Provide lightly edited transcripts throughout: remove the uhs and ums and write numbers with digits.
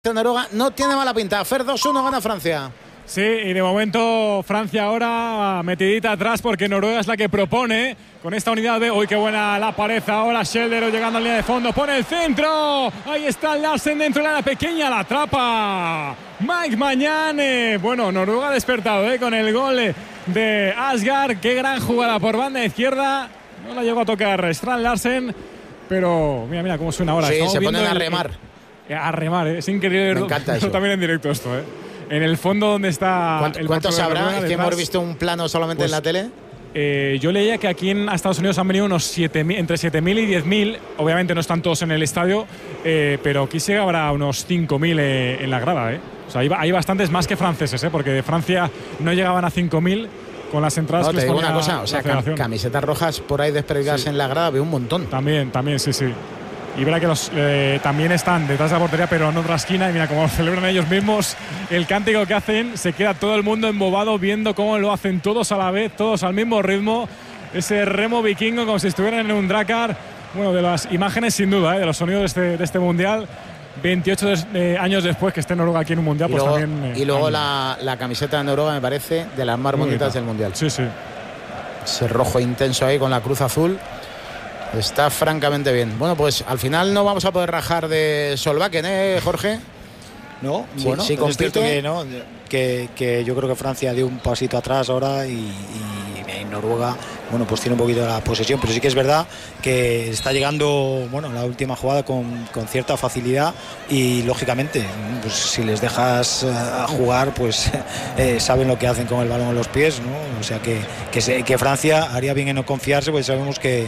Noruega no tiene mala pinta. Fer 2-1 gana Francia. Sí, y de momento Francia ahora metidita atrás porque Noruega es la que propone con esta unidad de... ¡Uy, qué buena la pared ahora! Scheldero llegando a línea de fondo, pone el centro. Ahí está Larsen dentro de la pequeña, la atrapa Mike Mañane. Bueno, Noruega ha despertado con el gol de Asgard. Qué gran jugada por banda izquierda. No la llegó a tocar Strand Larsen, pero mira cómo suena ahora. Sí, estamos se ponen a viendo remar. A remar, es increíble. Me encanta eso. También en directo esto, En el fondo donde está ¿Cuántos habrá? Es que hemos visto un plano solamente en la tele. Yo leía que aquí en Estados Unidos han venido unos 7.000, entre 7.000 y 10.000. Obviamente no están todos en el estadio, pero aquí sí habrá unos 5.000 en la grada. O sea, hay bastantes más que franceses, porque de Francia no llegaban a 5.000 con las entradas. No, que te les digo ponía una cosa, o sea, camisetas rojas por ahí desperdigadas en la grada, veo un montón. También, sí. Y verá que los también están detrás de la portería, pero en otra esquina. Y mira cómo celebran ellos mismos el cántico que hacen. Se queda todo el mundo embobado viendo cómo lo hacen todos a la vez, todos al mismo ritmo. Ese remo vikingo como si estuvieran en un Drakkar. Bueno, de las imágenes sin duda, de los sonidos de este mundial. 28 años después que esté Noruega aquí en un mundial. Y pues luego, también. Y luego la camiseta de Noruega me parece de las más bonitas del mundial. Sí. Ese rojo intenso ahí con la cruz azul. Está francamente bien. Bueno, pues al final no vamos a poder rajar de Solbakken, Jorge. No, sí, bueno, sí compite. Que yo creo que Francia dio un pasito atrás ahora y Noruega, bueno, pues tiene un poquito de la posesión, pero sí que es verdad que está llegando, bueno, la última jugada con cierta facilidad y lógicamente, pues si les dejas jugar, pues saben lo que hacen con el balón en los pies, ¿no? O sea que Francia haría bien en no confiarse, porque sabemos que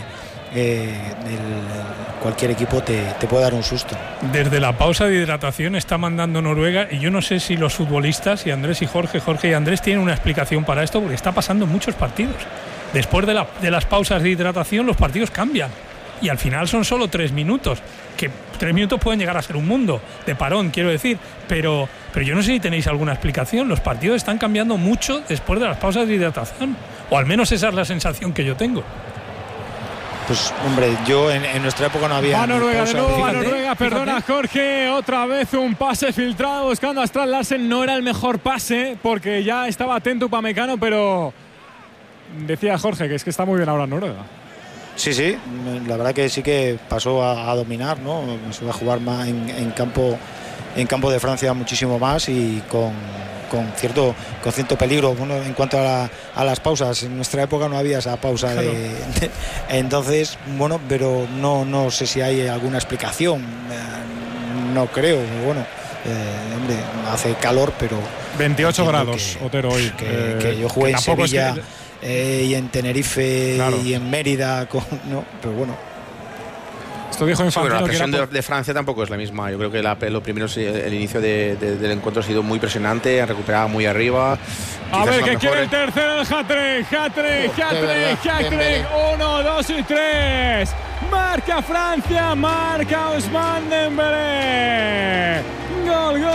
cualquier equipo te puede dar un susto. Desde la pausa de hidratación está mandando Noruega, y yo no sé si los futbolistas, y Andrés y Jorge y Andrés tienen una explicación para esto, porque está pasando en muchos partidos. Después de las pausas de hidratación los partidos cambian y al final son solo 3 minutos, que 3 minutos pueden llegar a ser un mundo de parón, quiero decir, pero yo no sé si tenéis alguna explicación. Los partidos están cambiando mucho después de las pausas de hidratación, o al menos esa es la sensación que yo tengo. Pues hombre, yo en nuestra época no había. Va Noruega de nuevo, fíjate, Noruega, perdona Jorge, otra vez un pase filtrado buscando a Strand Larsen. No era el mejor pase porque ya estaba atento Upamecano, pero decía Jorge que es que está muy bien ahora Noruega. Sí, la verdad que sí que pasó a dominar, ¿no? Se va a jugar más en campo de Francia muchísimo más y con cierto peligro. Bueno, en cuanto a las pausas, en nuestra época no había esa pausa, claro. Entonces, bueno, pero no sé si hay alguna explicación, no creo. Bueno, hombre, hace calor, pero 28 grados, Otero, hoy que yo jugué en Sevilla y en Tenerife, claro, y en Mérida, pero bueno. Esto dijo Infantino, la presión de Francia tampoco es la misma. Yo creo que lo primero, el inicio del encuentro ha sido muy presionante, han recuperado muy arriba. A ver, que quiere el tercero, el hat-trick. 1, 2 y 3. Marca Francia, marca Ousmane Dembélé. Gol.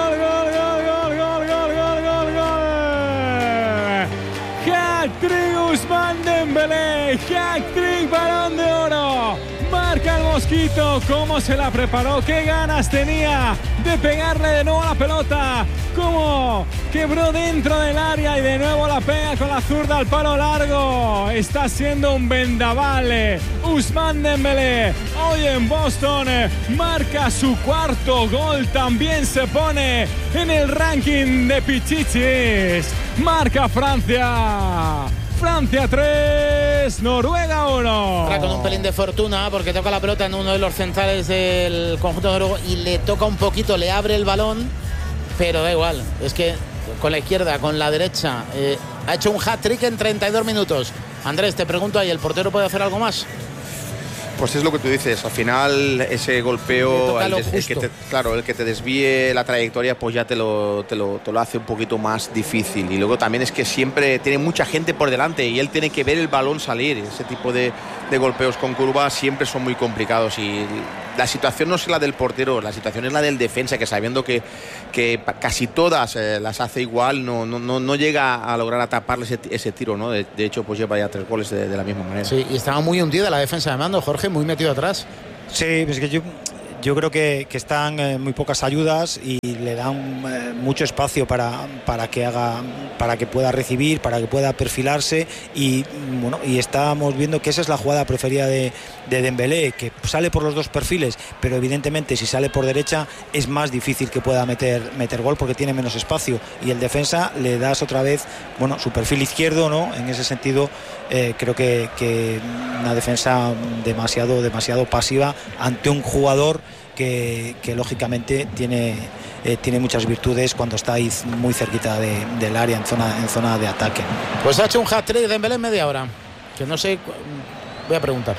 Hat-trick Ousmane Dembélé, hat-trick Balón de Oro. Marca el Mosquito, cómo se la preparó, qué ganas tenía de pegarle de nuevo a la pelota, cómo quebró dentro del área y de nuevo la pega con la zurda al palo largo. Está siendo un vendaval. Ousmane Dembélé hoy en Boston marca su 4º gol, también se pone en el ranking de Pichichis. Marca Francia 3, Noruega 1. Ahora con un pelín de fortuna porque toca la pelota en uno de los centrales del conjunto noruego y le toca un poquito, le abre el balón, pero da igual, es que con la izquierda, con la derecha, ha hecho un hat-trick en 32 minutos. Andrés, te pregunto ahí, ¿el portero puede hacer algo más? Pues es lo que tú dices, al final ese golpeo, el que te desvíe la trayectoria, pues ya te lo hace un poquito más difícil. Y luego también es que siempre tiene mucha gente por delante y él tiene que ver el balón salir. Ese tipo de golpeos con curva siempre son muy complicados y la situación no es la del portero, la situación es la del defensa, que sabiendo que casi todas las hace igual, no llega a lograr ataparle ese tiro, ¿no? De hecho, pues lleva ya 3 goles de la misma manera. Sí, y estaba muy hundida la defensa de Mando, Jorge, muy metido atrás. Sí, es que Yo creo que están muy pocas ayudas y le dan mucho espacio para que pueda recibir, para que pueda perfilarse y estamos viendo que esa es la jugada preferida de Dembélé, que sale por los dos perfiles, pero evidentemente si sale por derecha es más difícil que pueda meter gol porque tiene menos espacio, y el defensa le das otra vez su perfil izquierdo, ¿no? En ese sentido creo que una defensa demasiado pasiva ante un jugador que lógicamente tiene muchas virtudes cuando está ahí muy cerquita del área, en zona de ataque. Pues ha hecho un hat-trick de Dembélé en media hora, que no sé, voy a preguntar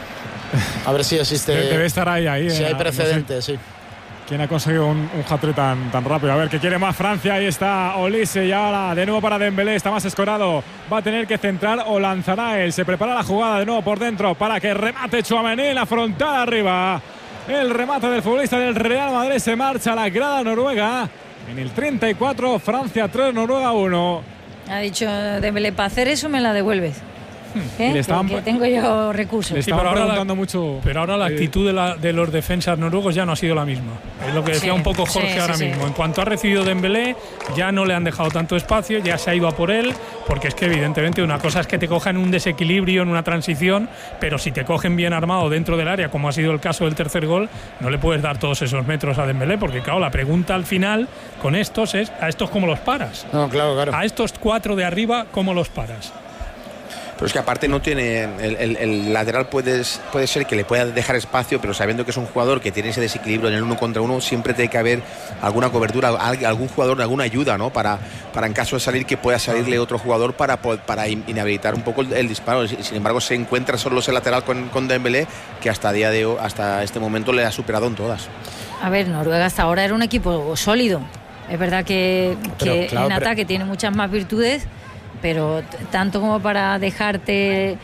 a ver si existe, debe estar ahí si hay precedentes, no sé. Sí. ¿Quién ha conseguido un hat-trick tan rápido? A ver, ¿qué quiere más Francia? Ahí está Olise, y ahora de nuevo para Dembélé, está más escorado, va a tener que centrar o lanzará él. Se prepara la jugada de nuevo por dentro para que remate Tchouaméni, la frontal arriba. El remate del futbolista del Real Madrid, se marcha a la grada noruega. En el 34, Francia 3, Noruega 1. Ha dicho Dembélé, para hacer eso me la devuelves. Que tengo yo recursos. Le estaban preguntando mucho. Pero ahora la actitud de los defensas noruegos ya no ha sido la misma. Es lo que decía un poco Jorge ahora mismo. En cuanto ha recibido Dembélé, ya no le han dejado tanto espacio, ya se ha ido a por él, porque es que evidentemente una cosa es que te cojan un desequilibrio en una transición, pero si te cogen bien armado dentro del área, como ha sido el caso del tercer gol, no le puedes dar todos esos metros a Dembélé, porque claro, la pregunta al final con estos es, ¿a estos cómo los paras? No, claro. A estos 4 de arriba, ¿cómo los paras? Pero es que aparte no tiene el lateral, puede ser que le pueda dejar espacio, pero sabiendo que es un jugador que tiene ese desequilibrio en el 1 contra 1, siempre tiene que haber alguna cobertura, algún jugador, alguna ayuda, ¿no? Para en caso de salir, que pueda salirle otro jugador para inhabilitar un poco el disparo. Sin embargo, se encuentra solo ese lateral con Dembélé, que hasta este momento le ha superado en todas. A ver, Noruega hasta ahora era un equipo sólido. Es verdad que en ataque tiene muchas más virtudes, pero tanto como para dejarte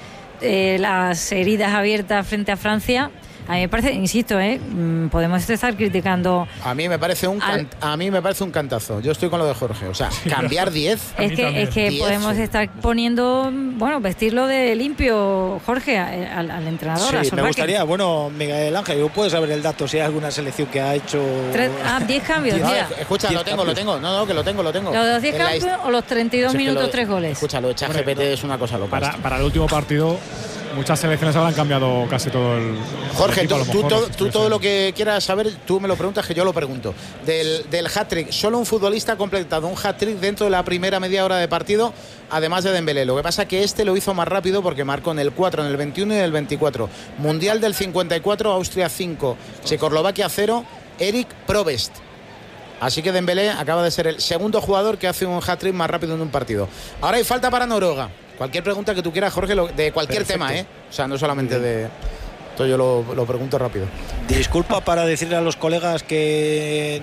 las heridas abiertas frente a Francia, a mí me parece, insisto, podemos estar criticando. A mí me parece un cantazo. Yo estoy con lo de Jorge. O sea, cambiar 10. Es que 10, podemos estar poniendo, vestirlo de limpio, Jorge, al entrenador. Sí, me gustaría, Miguel Ángel, ¿puedes saber el dato si hay alguna selección que ha hecho 10 cambios? No, escucha, lo tengo. No, que lo tengo. ¿Los 10 cambios o los 32 minutos, 3 goles? Escucha, lo de ChatGPT es una cosa loca. Para el último partido, muchas selecciones habrán cambiado casi todo el... Jorge, tú todo lo que quieras saber, tú me lo preguntas, que yo lo pregunto. Del hat-trick, solo un futbolista ha completado un hat-trick dentro de la primera media hora de partido, además de Dembélé. Lo que pasa es que este lo hizo más rápido porque marcó en el 4, en el 21 y en el 24. Mundial del 54, Austria 5, Checoslovaquia 0, Eric Probst. Así que Dembélé acaba de ser el segundo jugador que hace un hat-trick más rápido en un partido. Ahora hay falta para Noruega. Cualquier pregunta que tú quieras, Jorge, de cualquier tema, O sea, no solamente de... Esto yo lo pregunto rápido. Disculpa para decirle a los colegas que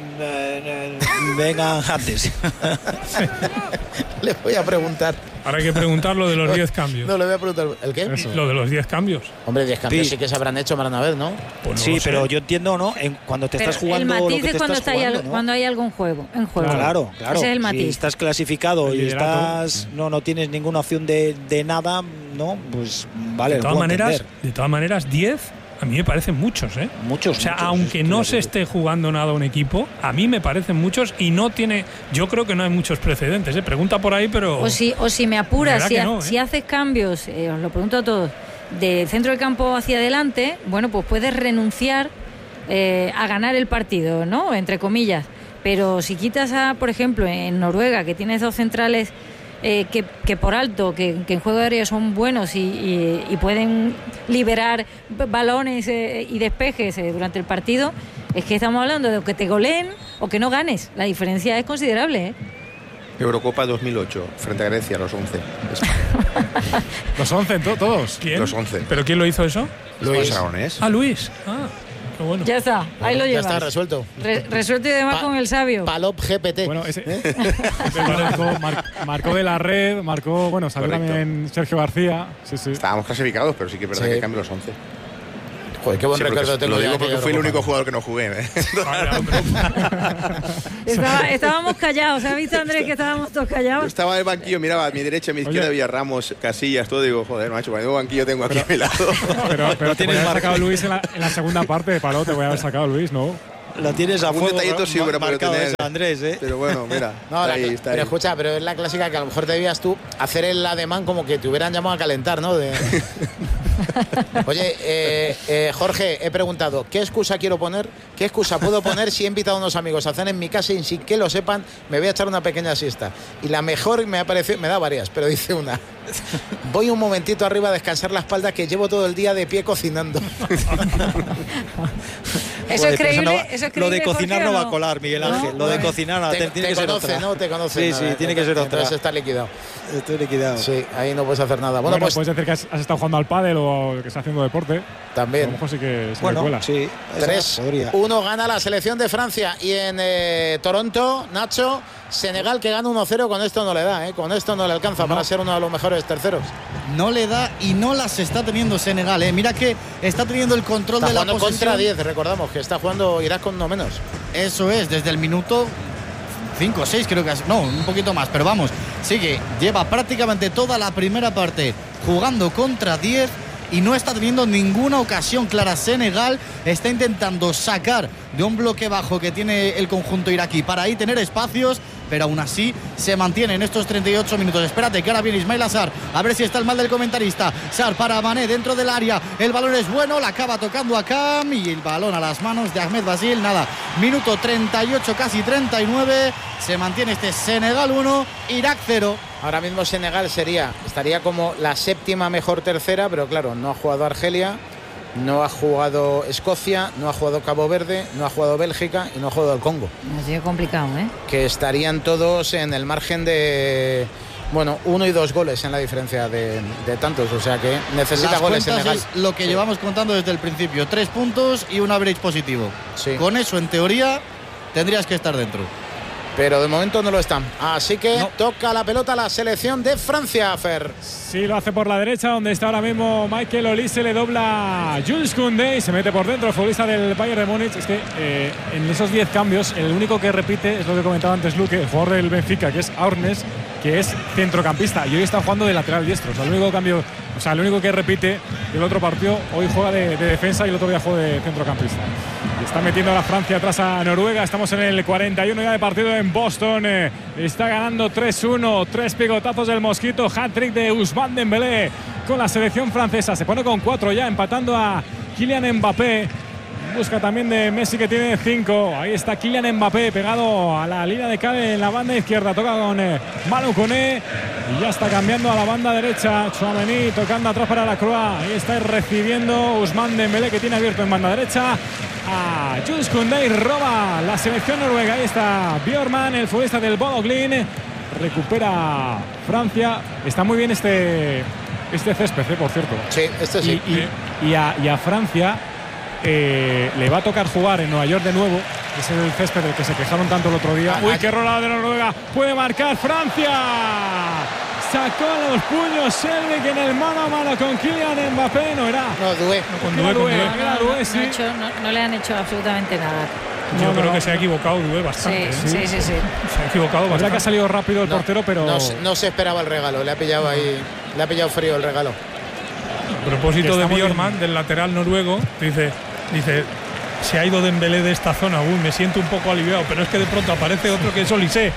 vengan antes. Le voy a preguntar. Ahora hay que preguntar lo de los 10 cambios. No, le voy a preguntar. ¿El qué? Eso. Lo de los 10 cambios. Hombre, 10 cambios sí que se habrán hecho más de una vez, ¿no? Pues no sí, pero yo entiendo, ¿no? Cuando te estás jugando el matiz lo que te estás jugando, ¿no? Cuando hay algún juego, en juego. Claro. Ese es el matiz. Si estás clasificado y no tienes ninguna opción de nada, ¿no? Pues vale. De todas maneras, 10 a mí me parecen muchos, Muchos. O sea, aunque no se esté jugando nada un equipo, a mí me parecen muchos y no tiene... Yo creo que no hay muchos precedentes, Pregunta por ahí, pero... O si me apuras, si haces cambios, os lo pregunto a todos, de centro del campo hacia adelante, pues puedes renunciar a ganar el partido, ¿no? Entre comillas. Pero si quitas por ejemplo, en Noruega, que tienes dos centrales que por alto, que en juego aéreo son buenos y pueden liberar balones y despejes durante el partido, es que estamos hablando de que te goleen o que no ganes. La diferencia es considerable, Eurocopa 2008, frente a Grecia, los 11. ¿Los 11 todos? ¿Quién? Los 11. ¿Pero quién lo hizo eso? Luis Aragonés. Luis. Qué bueno. Ya está, ahí lo llevas. Ya está resuelto. Resuelto y además con el sabio. Palop GPT. Bueno, ese marcó de la red, salió también Sergio García. Sí. Estábamos clasificados, pero sí que es verdad que cambió los 11. Joder, qué buen recuerdo tengo. Lo digo porque fui el único jugador que no jugué. Estábamos callados, ¿se ha visto, Andrés, que estábamos todos callados? Yo estaba en el banquillo, miraba a mi derecha, a mi izquierda había Ramos, Casillas, todo, digo, joder, macho, para el banquillo tengo aquí a mi lado. Pero te voy a haber sacado Luis en la segunda parte, Paló, te voy a haber sacado Luis, ¿no? Lo tienes a fuego, sí, marcado tener, Andrés, ¿eh? Pero bueno, mira. No, está ahí. Escucha, pero es la clásica que a lo mejor debías tú hacer el ademán como que te hubieran llamado a calentar, ¿no? Oye, Jorge, he preguntado, ¿qué excusa quiero poner? ¿Qué excusa puedo poner si he invitado a unos amigos a cenar en mi casa y sin que lo sepan me voy a echar una pequeña siesta? Y la mejor me ha parecido, me da varias, pero dice una: voy un momentito arriba a descansar la espalda que llevo todo el día de pie cocinando. Eso es creíble. Lo de cocinar no va a colar, Miguel Ángel. No, lo de cocinar tiene que ser otra. ¿No? Te conoce. Sí, tiene que ser otra. Entonces está liquidado. Estoy liquidado. Sí, ahí no puedes hacer nada. Bueno, pues puedes decir que has estado jugando al pádel o que estás haciendo deporte. También. A lo mejor sí que se me cuela. Sí. 3-1 gana la selección de Francia. Y en Toronto, Nacho, Senegal que gana 1-0. Con esto no le da, ¿eh? Con esto no le alcanza para ser uno de los mejores terceros. No le da y no las está teniendo Senegal, ¿eh? Mira que está teniendo el control de la posesión. Contra 10, recordamos que está jugando Irak con no menos. Eso es, desde el minuto 5 o 6 creo que no, un poquito más, pero vamos, sigue, lleva prácticamente toda la primera parte jugando contra 10 y no está teniendo ninguna ocasión clara. Senegal está intentando sacar de un bloque bajo que tiene el conjunto iraquí para ahí tener espacios, pero aún así se mantiene en estos 38 minutos. Espérate que ahora viene Ismail Assar, a ver si está el mal del comentarista. Sar para Mané dentro del área, el balón es bueno, la acaba tocando a Cam y el balón a las manos de Ahmed Basil. Nada, minuto 38, casi 39, se mantiene este Senegal 1, Irak 0. Ahora mismo Senegal estaría como la séptima mejor tercera, pero claro, no ha jugado Argelia, no ha jugado Escocia, no ha jugado Cabo Verde, no ha jugado Bélgica y no ha jugado el Congo. Ha sido complicado, ¿eh? Que estarían todos en el margen de 1 y 2 goles en la diferencia de tantos, o sea que necesita las goles Senegal. Es lo que llevamos contando desde el principio, 3 puntos y un average positivo. Sí. Con eso, en teoría, tendrías que estar dentro. Pero de momento no lo están. Así que toca la pelota la selección de Francia, Fer. Sí, lo hace por la derecha, donde está ahora mismo Michael Olise, le dobla Jules Koundé y se mete por dentro el futbolista del Bayern de Múnich. Es que en esos 10 cambios, el único que repite es lo que comentaba antes Luque, el jugador del Benfica, que es Aurnes, que es centrocampista y hoy está jugando de lateral diestro. O sea, el único cambio, el único que repite del otro partido, hoy juega de defensa y el otro día juega de centrocampista. Y está metiendo a la Francia atrás a Noruega. Estamos en el 41 ya de partido en Boston. Está ganando 3-1, 3 picotazos del Mosquito, hat-trick de Ousmane Dembélé con la selección francesa. Se pone con 4 ya, empatando a Kylian Mbappé. Busca también de Messi, que tiene 5. Ahí está Kylian Mbappé pegado a la línea de Cade en la banda izquierda. Toca con Manu Koné y ya está cambiando a la banda derecha. Tchouaméni tocando atrás para la Croix. Ahí está recibiendo Ousmane Dembélé, que tiene abierto en banda derecha a Jules Koundé y roba la selección noruega. Ahí está Bjorman, el futbolista del Bodo Glimt. Recupera Francia. Está muy bien este césped, por cierto. Sí, este sí. Y a Francia le va a tocar jugar en Nueva York de nuevo. Es el césped del que se quejaron tanto el otro día. Uy, qué rolada de Noruega. Puede marcar Francia. Sacó los puños Selvic en el mano a mano con Kylian Mbappé. No era. No, Doué. No le han hecho absolutamente nada. Yo creo que se ha equivocado Doué bastante. Sí. Se ha equivocado bastante. Verdad que ha salido rápido el portero, pero no se esperaba el regalo. Le ha pillado ahí. Le ha pillado frío el regalo. A propósito de Bjorman, del lateral noruego, dice, se ha ido Dembélé de esta zona. Uy, me siento un poco aliviado, pero es que de pronto aparece otro que es Olise.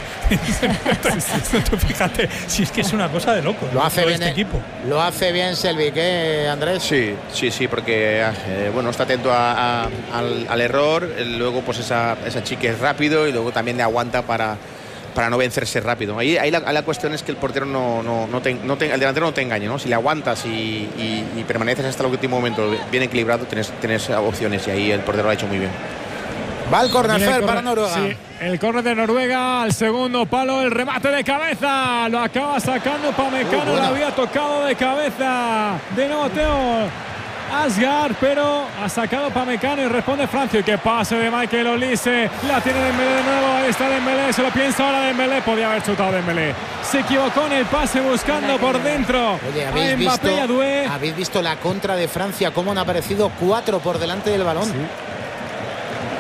Fíjate, si es que es una cosa de loco. Lo hace bien este equipo. Lo hace bien Selvic, Andrés. Sí, porque está atento al error. Luego pues esa chique es rápido y luego también le aguanta para no vencerse rápido. Ahí la cuestión es que el portero el delantero no te engañe, ¿no? Si le aguantas y permaneces hasta el último momento bien equilibrado, tienes opciones, y ahí el portero lo ha hecho muy bien. Va el córner para Noruega. Sí, el córner de Noruega al segundo palo, el remate de cabeza. Lo acaba sacando Pamecano, lo había tocado de cabeza de nuevo Theo Asgard, pero ha sacado Pamecano y responde Francia. Y qué pase de Michael Olise. La tiene Dembélé de nuevo. Ahí está Dembélé. Se lo piensa ahora Dembélé. Podía haber chutado Dembélé. Se equivocó en el pase buscando por dentro. Oye, ¿habéis visto la contra de Francia? Cómo han aparecido 4 por delante del balón. Sí.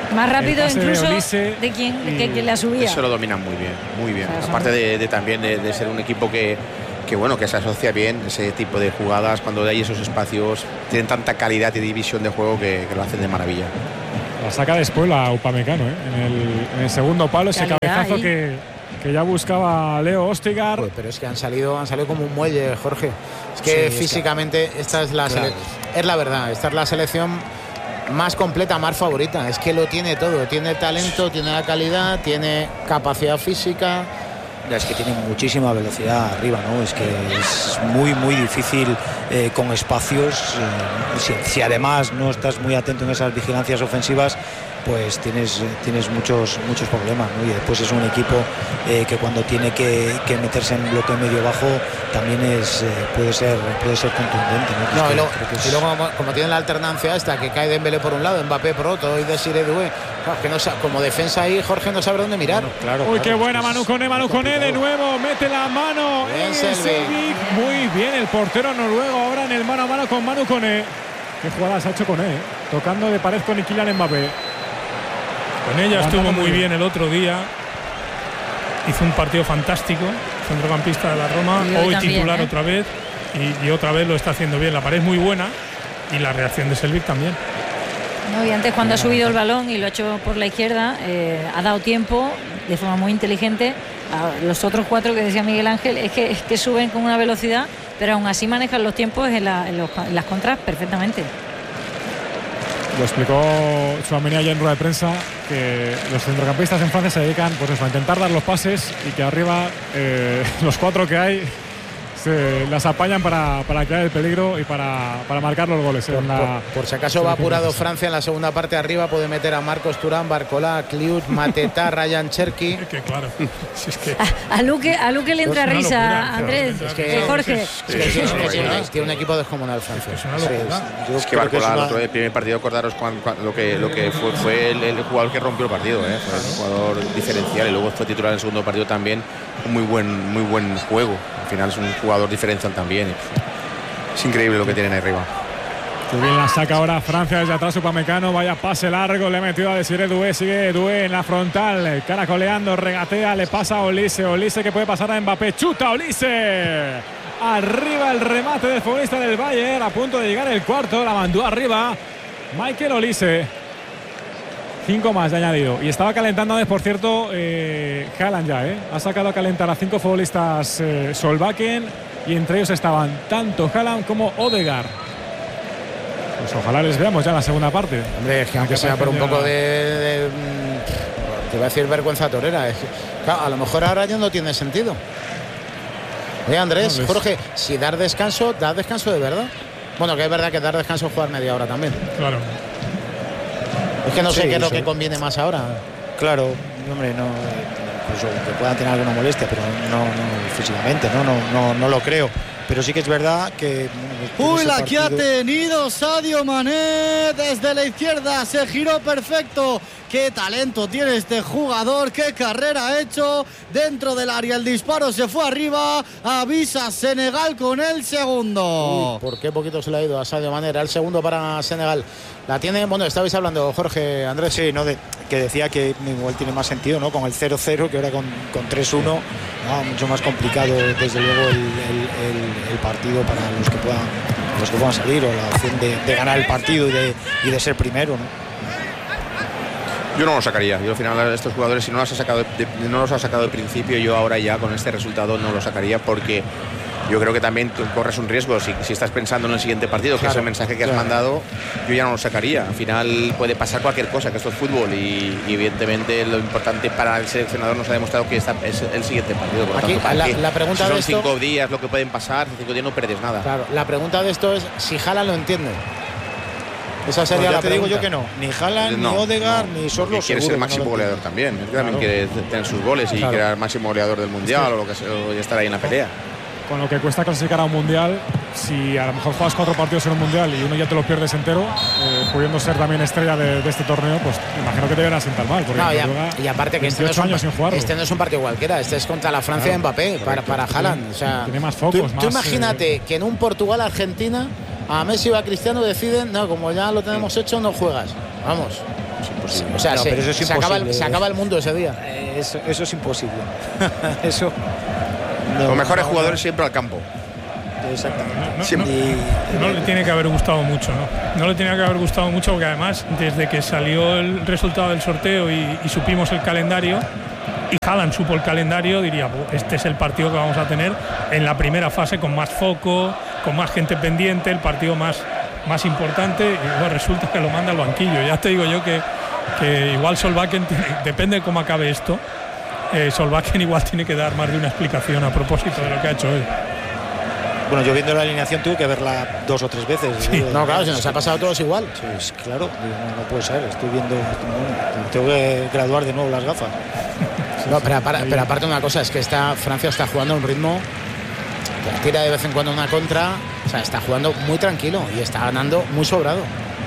Más rápido incluso de quien la subía. Eso lo dominan muy bien, muy bien. O sea, aparte de también de ser un equipo que se asocia bien ese tipo de jugadas cuando hay esos espacios, tienen tanta calidad y división de juego que lo hacen de maravilla. La saca después la Upamecano, en el segundo palo, ese cabezazo que ya buscaba Leo Ostigar. Pues, pero es que han salido como un muelle, Jorge. Es que físicamente esta es es la verdad, esta es la selección más completa, más favorita. Es que lo tiene todo, tiene talento, tiene la calidad, tiene capacidad física. Es que tiene muchísima velocidad arriba, ¿no? Es que es muy, muy difícil con espacios. Si además no estás muy atento en esas vigilancias ofensivas, pues tienes muchos problemas, ¿no? Y después es un equipo que cuando tiene que meterse en bloque medio-bajo también puede ser contundente, ¿no? Y luego como tiene la alternancia esta, que cae Dembélé por un lado, Mbappé por otro y Desiré Doué, que como defensa ahí Jorge no sabe dónde mirar. Uy, qué buena Manu Koné de nuevo, mete la mano en Selvik. Muy bien el portero noruego ahora en el mano a mano con Manu Koné. Qué jugadas ha hecho Koné, tocando de pared con Kylian Mbappé. Con ella estuvo muy bien el otro día, hizo un partido fantástico, centrocampista de la Roma, hoy titular otra vez y otra vez lo está haciendo bien. La pared es muy buena y la reacción de Selvik también. No, y antes cuando ha subido el balón y lo ha hecho por la izquierda, ha dado tiempo de forma muy inteligente a los otros 4 que decía Miguel Ángel, es que suben con una velocidad, pero aún así manejan los tiempos en las contras perfectamente. Lo explicó Tchouaméni ayer en rueda de prensa, que los centrocampistas en Francia se dedican a intentar dar los pases y que arriba los 4 que hay se las apañan para crear el peligro y para marcar los goles. Por si acaso va apurado Francia en la segunda parte, arriba puede meter a Marcos Thuram, Barcola, Kliut, Mateta, Ryan Cherki. Que claro, si es que a Luque le entra risa, Andrés, Jorge. Tiene un equipo descomunal Francia. Es que Barcola el primer partido, acordaros lo que fue el jugador que rompió el partido, fue un jugador diferencial y luego fue titular en el segundo partido también. Un muy buen juego. Al final es un jugador diferencial también. Es increíble lo que tienen ahí arriba. Qué bien la saca ahora Francia desde atrás. Upamecano, vaya pase largo, le ha metido a Desiré Doué, sigue Doué en la frontal, caracoleando, regatea, le pasa a Olise que puede pasar a Mbappé, chuta Olise. Arriba el remate del futbolista del Bayern, a punto de llegar el cuarto, la mandó arriba Michael Olise. 5 más de añadido. Y estaba calentando antes, por cierto, Haaland ya, ha sacado a calentar a 5 futbolistas Solbakken, y entre ellos estaban tanto Haaland como Odegaard. Pues ojalá les veamos ya en la segunda parte. Hombre, es que aunque sea por un poco te voy a decir vergüenza torera. Claro, a lo mejor ahora ya no tiene sentido. Andrés, Jorge, si dar descanso de verdad. Bueno, que es verdad que dar descanso es jugar media hora también. Claro. Es que no sé qué es lo que conviene más ahora. Claro, hombre, no, incluso que puedan tener alguna molestia, pero no físicamente, no lo creo. Pero sí que es verdad que... ¡Uy, la que ha tenido Sadio Mané desde la izquierda! Se giró perfecto. ¡Qué talento tiene este jugador! ¡Qué carrera ha hecho dentro del área! El disparo se fue arriba. Avisa Senegal con el segundo. Uy, ¿por qué poquito se le ha ido a Sadio Mané? Era el segundo para Senegal. La tiene... Bueno, estabais hablando, Jorge, Andrés. Sí, ¿no? Que decía que igual tiene más sentido, ¿no? Con el 0-0, que ahora con 3-1. No, mucho más complicado, desde luego, el partido para los que puedan salir, o la opción de ganar el partido y de ser primero, ¿no? Yo no lo sacaría. Yo al final estos jugadores, si no los ha sacado de principio, yo ahora ya con este resultado no lo sacaría, porque yo creo que también tú corres un riesgo si estás pensando en el siguiente partido, que es el mensaje que has mandado. Yo ya no lo sacaría. Al final puede pasar cualquier cosa, que esto es fútbol, y evidentemente lo importante para el seleccionador nos ha demostrado que es el siguiente partido. Por aquí, tanto, la pregunta si son de esto, 5 días lo que pueden pasar, 5 días no pierdes nada. Claro, la pregunta de esto es si Haaland lo entiende. Esa sería la pregunta. Digo yo que no. Ni Haaland, ni Odegaard, ni Sorlo. Quiere ser el máximo goleador también. Él también quiere tener sus goles y crear el máximo goleador del mundial, o lo que sea, y estar ahí en la pelea. Con lo que cuesta clasificar a un mundial, si a lo mejor juegas 4 partidos en un mundial y uno ya te lo pierdes entero, pudiendo ser también estrella de este torneo, pues imagino que te verás sentar mal. Porque y aparte que este no es un partido cualquiera, este es contra la Francia de Mbappé, para Haaland. O sea, tiene más focos. Tú imagínate que en un Portugal-Argentina a Messi o a Cristiano deciden, no, como ya lo tenemos hecho, no juegas. Vamos. imposible. O sea, no, pero eso es imposible. Se acaba el mundo ese día. Eso es imposible. Eso. Los mejores jugadores siempre al campo. Exactamente. No le tiene que haber gustado mucho, ¿no? No le tiene que haber gustado mucho porque además desde que salió el resultado del sorteo y supimos el calendario, y Haaland supo el calendario, diría, este es el partido que vamos a tener en la primera fase con más foco, con más gente pendiente, el partido más importante, y luego resulta que lo manda al banquillo. Ya te digo yo que igual Solbakken, depende de cómo acabe esto, Solbakken igual tiene que dar más de una explicación a propósito de lo que ha hecho hoy. Bueno, yo viendo la alineación tuve que verla 2 o 3 veces. Sí. No, claro, se nos ha pasado a todos igual. Sí, claro, no puede ser. Estoy viendo, tengo que graduar de nuevo las gafas. No, pero aparte una cosa, es que Francia está jugando a un ritmo, tira de vez en cuando una contra, o sea, está jugando muy tranquilo y está ganando muy sobrado.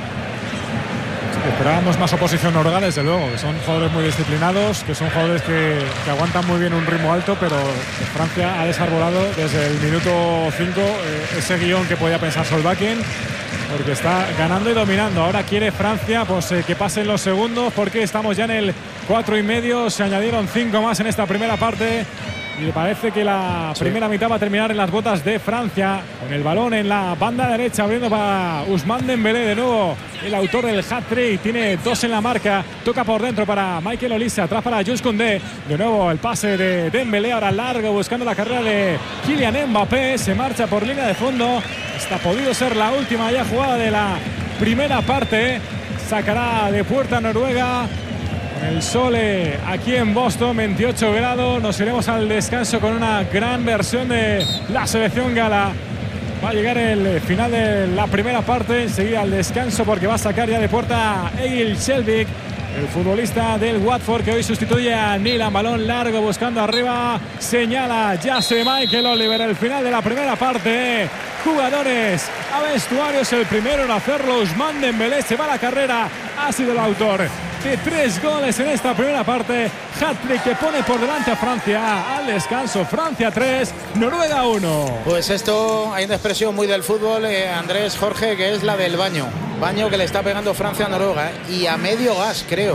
Esperábamos más oposición noruega, desde luego, que son jugadores muy disciplinados, que son jugadores que aguantan muy bien un ritmo alto, pero Francia ha desarbolado desde el minuto 5 ese guión que podía pensar Solbakken, porque está ganando y dominando. Ahora quiere Francia pues que pasen los segundos, porque estamos ya en el 4,5, se añadieron 5 más en esta primera parte. Y me parece que la primera mitad va a terminar en las botas de Francia, con el balón en la banda derecha, abriendo para Ousmane Dembélé, de nuevo el autor del hat-trick, tiene 2 en la marca, toca por dentro para Michael Olise, atrás para Jules Koundé, de nuevo el pase de Dembélé, ahora largo buscando la carrera de Kylian Mbappé, se marcha por línea de fondo, esta ha podido ser la última ya jugada de la primera parte, sacará de puerta Noruega. El sol aquí en Boston, 28 grados. Nos iremos al descanso con una gran versión de la selección gala. Va a llegar el final de la primera parte. Enseguida al descanso porque va a sacar ya de puerta Egil Skjelvik, el futbolista del Watford, que hoy sustituye a Nilan. Balón largo buscando arriba. Señala ya Michael Oliver. El final de la primera parte. Jugadores a vestuarios. El primero en hacerlo, Ousmane Dembélé, se va a la carrera. Ha sido el autor de 3 goles en esta primera parte. Hat-trick que pone por delante a Francia. Al descanso, Francia 3, Noruega 1. Pues esto, hay una expresión muy del fútbol, Andrés, Jorge, que es la del baño. Baño que le está pegando Francia a Noruega, y a medio gas, creo.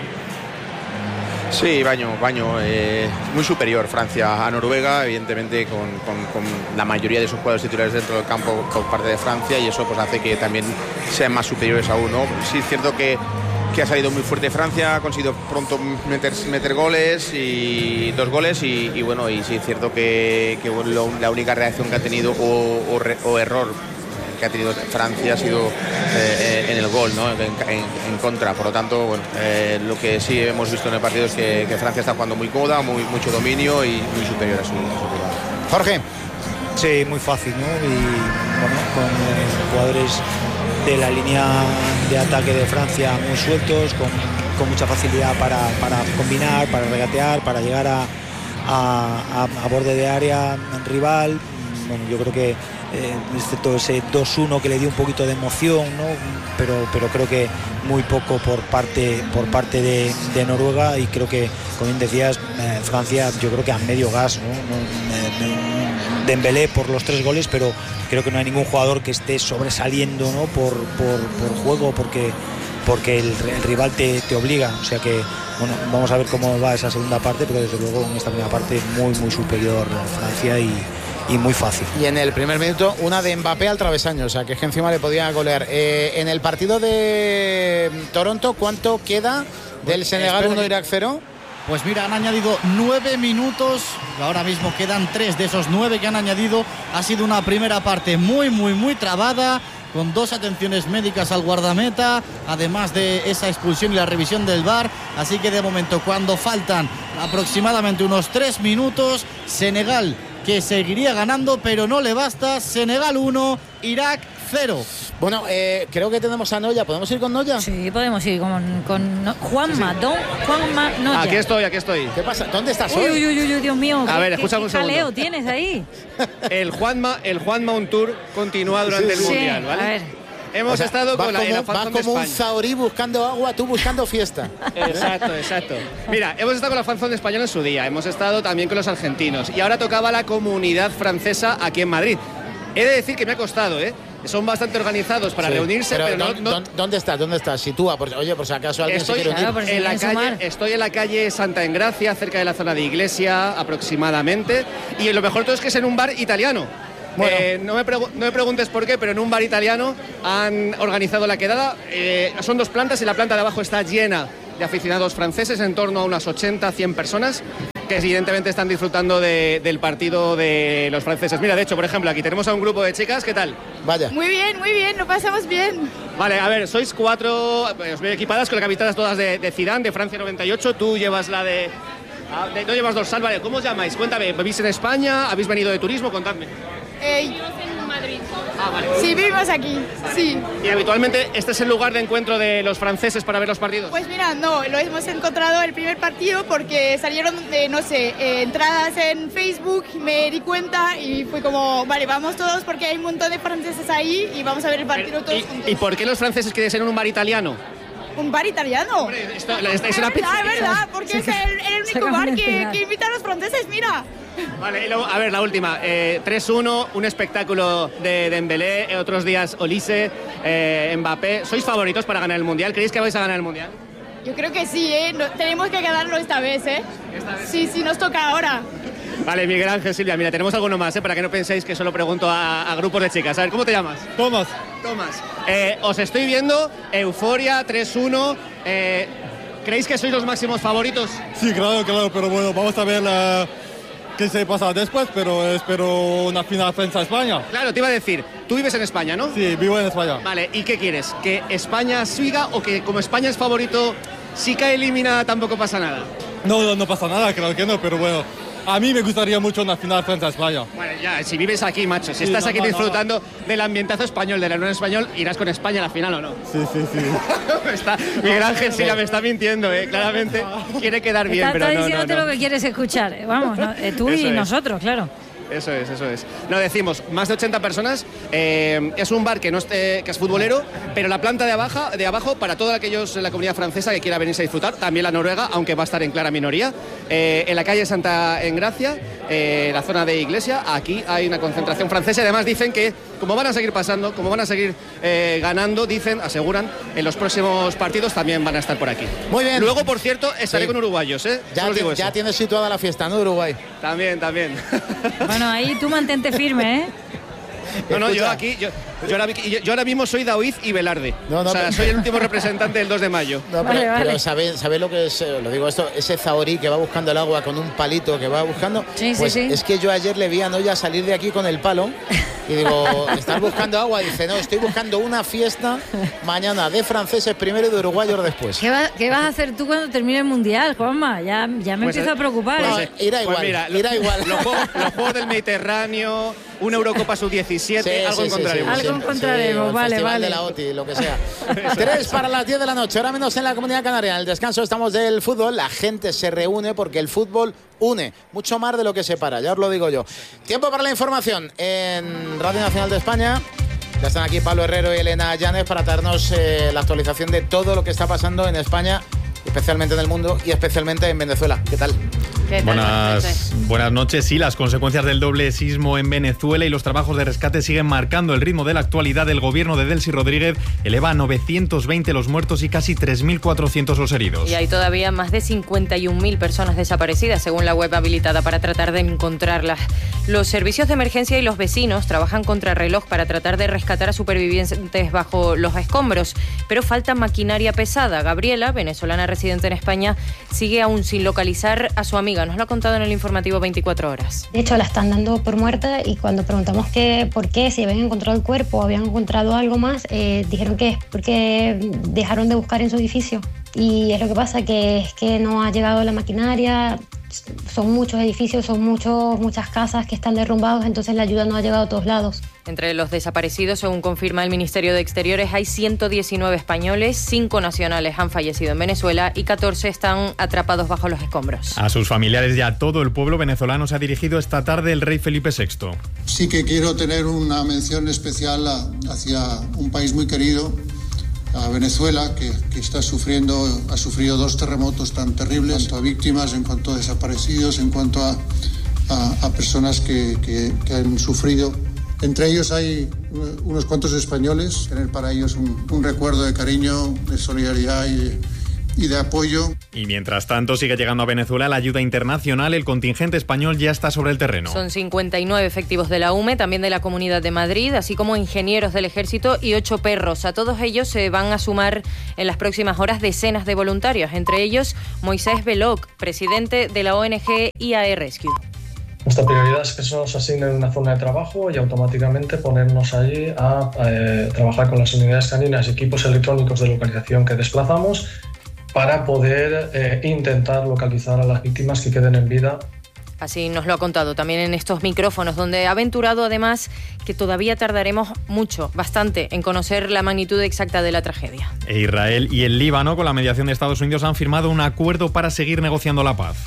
Sí, baño. Muy superior Francia a Noruega, evidentemente con la mayoría de sus jugadores titulares dentro del campo por parte de Francia, y eso pues hace que también sean más superiores aún, ¿no? Sí, es cierto que ha salido muy fuerte Francia, ha conseguido pronto meter goles, y 2 goles, y bueno, y sí es cierto que la única reacción que ha tenido o error que ha tenido Francia ha sido en el gol, ¿no? En contra. Por lo tanto, bueno, lo que sí hemos visto en el partido es que Francia está jugando muy cómoda, mucho dominio y muy superior a su rival. Jorge. Sí, muy fácil, ¿no? Y bueno, con jugadores de la línea de ataque de Francia muy sueltos, con mucha facilidad para combinar, para regatear, para llegar a borde de área rival. Bueno, yo creo que excepto ese 2-1 que le dio un poquito de emoción, ¿no? pero creo que muy poco por parte de Noruega, y creo que, como bien decías, Francia yo creo que a medio gas, ¿no? Dembélé por los 3 goles, pero creo que no hay ningún jugador que esté sobresaliendo, ¿no? por juego, porque el rival te obliga. O sea que, bueno, vamos a ver cómo va esa segunda parte, pero desde luego en esta primera parte muy superior Francia y muy fácil. Y en el primer minuto una de Mbappé al travesaño, o sea que es que encima le podía golear. En el partido de Toronto, ¿cuánto queda del Senegal 1, Irak 0? Pues mira, han añadido 9 minutos, ahora mismo quedan 3 de esos 9 que han añadido. Ha sido una primera parte muy trabada, con 2 atenciones médicas al guardameta, además de esa expulsión y la revisión del VAR. Así que de momento, cuando faltan aproximadamente unos 3 minutos, Senegal, que seguiría ganando, pero no le basta. Senegal 1, Irak 0. Bueno, creo que tenemos a Noya. ¿Podemos ir con Noya? Sí, podemos ir con Juanma. Don Juanma Noya. Aquí estoy. ¿Qué pasa? ¿Dónde estás hoy? Uy, Dios mío. A ver, escucha un segundo. ¿Qué jaleo tienes ahí? El Juanma On Tour continúa durante el Mundial, ¿vale? A ver. Hemos estado con la Fanzón de España. Vas como un zahorí buscando agua, tú buscando fiesta. Exacto. Mira, hemos estado con la Fanzón española en su día, hemos estado también con los argentinos, y ahora tocaba la comunidad francesa aquí en Madrid. He de decir que me ha costado, son bastante organizados para reunirse, pero no... ¿Dónde estás? Sitúa, oye, por si acaso alguien se quiere unir. Estoy en la calle Santa Engracia, cerca de la zona de Iglesia, aproximadamente, y lo mejor todo es que es en un bar italiano. Bueno. No me preguntes por qué, pero en un bar italiano han organizado la quedada. Son 2 plantas y la planta de abajo está llena de aficionados franceses, en torno a unas 80-100 personas, que evidentemente están disfrutando del partido de los franceses. Mira, de hecho, por ejemplo, aquí tenemos a un grupo de chicas. ¿Qué tal? Vaya. Muy bien, lo pasamos bien. Vale, a ver, sois 4, os veo equipadas con las camisetas todas de Zidane, de Francia 98. Tú llevas la de... no llevas dorsal, vale. ¿Cómo os llamáis? Cuéntame, ¿vivís en España? ¿Habéis venido de turismo? Contadme. Yo en Madrid. Vale. Sí, vivimos aquí, sí. ¿Y habitualmente este es el lugar de encuentro de los franceses para ver los partidos? Pues mira, no, lo hemos encontrado el primer partido porque salieron, entradas en Facebook, me di cuenta y fue como, vale, vamos todos porque hay un montón de franceses ahí y vamos a ver el partido todos juntos. ¿Y por qué los franceses quieren ser en un bar italiano? ¿Un bar italiano? Hombre, es verdad, porque es el único bar que invita a los franceses, mira. Vale, a ver, la última. 3-1, un espectáculo de Dembélé, otros días Olise, Mbappé. ¿Sois favoritos para ganar el Mundial? ¿Creéis que vais a ganar el Mundial? Yo creo que sí, tenemos que ganarlo esta vez, ¿Esta vez? Sí, nos toca ahora. Vale, Miguel Ángel, Silvia, mira, tenemos alguno más, para que no penséis que solo pregunto a grupos de chicas. A ver, ¿cómo te llamas? Tomás. Os estoy viendo, euforia, 3-1. ¿Creéis que sois los máximos favoritos? Sí, claro, pero bueno, vamos a ver qué se pasa después, pero espero una final Francia-España. Claro, te iba a decir, tú vives en España, ¿no? Sí, vivo en España. Vale, ¿y qué quieres? ¿Que España siga o que como España es favorito, si cae eliminada tampoco pasa nada? No pasa nada, claro que no, pero bueno, a mí me gustaría mucho una final Francia-España. Bueno, ya, si vives aquí, macho, si estás aquí disfrutando del ambientazo español, de la Unión Español, irás con España a la final, ¿o no? Sí. Miguel Ángel Silva me está mintiendo, claramente quiere quedar bien, pero no. Está diciéndote lo que quieres escuchar, vamos, tú y nosotros, claro. Eso es. No, decimos, más de 80 personas, es un bar que es futbolero, pero la planta de abajo, para todos aquellos en la comunidad francesa que quiera venirse a disfrutar, también la noruega, aunque va a estar en clara minoría, en la calle Santa Engracia, la zona de Iglesia, aquí hay una concentración francesa, y además dicen que, como van a seguir pasando, como van a seguir ganando, aseguran, en los próximos partidos también van a estar por aquí. Muy bien. Luego, por cierto, estaré con uruguayos, Ya tienes situada la fiesta, ¿no, Uruguay? También. Bueno, ahí tú mantente firme, No, yo ahora mismo soy Daoiz y Velarde. Soy el último representante del 2 de mayo. Pero ¿sabéis lo que es? Lo digo esto, ese zahorí que va buscando el agua con un palito que va buscando. Sí. Es que yo ayer le vi a Noya salir de aquí con el palo y digo, ¿estás buscando agua? Dice, no, estoy buscando una fiesta mañana de franceses primero y de uruguayos después. ¿Qué vas a hacer tú cuando termine el Mundial, Juanma? Ya me empiezo a preocupar. Irá igual. Los juegos del Mediterráneo, una Eurocopa sub-17, algo encontraremos. Algo encontraremos, vale. De la OTI, lo que sea. 3 para las 10 de la noche, ahora menos en la Comunidad Canaria. En el descanso estamos del fútbol, la gente se reúne porque el fútbol une, mucho más de lo que separa, ya os lo digo yo. Tiempo para la información en Radio Nacional de España. Ya están aquí Pablo Herrero y Elena Llanes para darnos la actualización de todo lo que está pasando en España, especialmente en el mundo y especialmente en Venezuela. ¿Qué tal? Buenas noches. Sí, las consecuencias del doble sismo en Venezuela y los trabajos de rescate siguen marcando el ritmo de la actualidad. El gobierno de Delcy Rodríguez eleva a 920 los muertos y casi 3.400 los heridos. Y hay todavía más de 51.000 personas desaparecidas, según la web habilitada para tratar de encontrarlas. Los servicios de emergencia y los vecinos trabajan contrarreloj para tratar de rescatar a supervivientes bajo los escombros, pero falta maquinaria pesada. Gabriela, venezolana residente en España, sigue aún sin localizar a su amiga. Nos lo ha contado en el informativo 24 horas. De hecho, la están dando por muerta y cuando preguntamos por qué, si habían encontrado el cuerpo o habían encontrado algo más, dijeron que es porque dejaron de buscar en su edificio. Y es lo que pasa, que es que no ha llegado la maquinaria. Son muchos edificios, son muchas casas que están derrumbados, entonces la ayuda no ha llegado a todos lados. Entre los desaparecidos, según confirma el Ministerio de Exteriores, hay 119 españoles, 5 nacionales han fallecido en Venezuela y 14 están atrapados bajo los escombros. A sus familiares y a todo el pueblo venezolano se ha dirigido esta tarde el rey Felipe VI. Sí que quiero tener una mención especial hacia un país muy querido, a Venezuela, que ha sufrido 2 terremotos tan terribles, en cuanto a víctimas, en cuanto a desaparecidos, en cuanto a personas que han sufrido Entre ellos hay unos cuantos españoles, tener para ellos un recuerdo de cariño, de solidaridad y de apoyo. Y mientras tanto sigue llegando a Venezuela la ayuda internacional. El contingente español ya está sobre el terreno. Son 59 efectivos de la UME, también de la Comunidad de Madrid, así como ingenieros del Ejército y 8 perros. A todos ellos se van a sumar en las próximas horas decenas de voluntarios, entre ellos Moisés Belloc, presidente de la ONG IAE Rescue. Nuestra prioridad es que se nos asigne una zona de trabajo y automáticamente ponernos allí a trabajar con las unidades caninas y equipos electrónicos de localización que desplazamos para poder intentar localizar a las víctimas que queden en vida. Así nos lo ha contado también en estos micrófonos, donde ha aventurado además que todavía tardaremos bastante, en conocer la magnitud exacta de la tragedia. Israel y el Líbano, con la mediación de Estados Unidos, han firmado un acuerdo para seguir negociando la paz.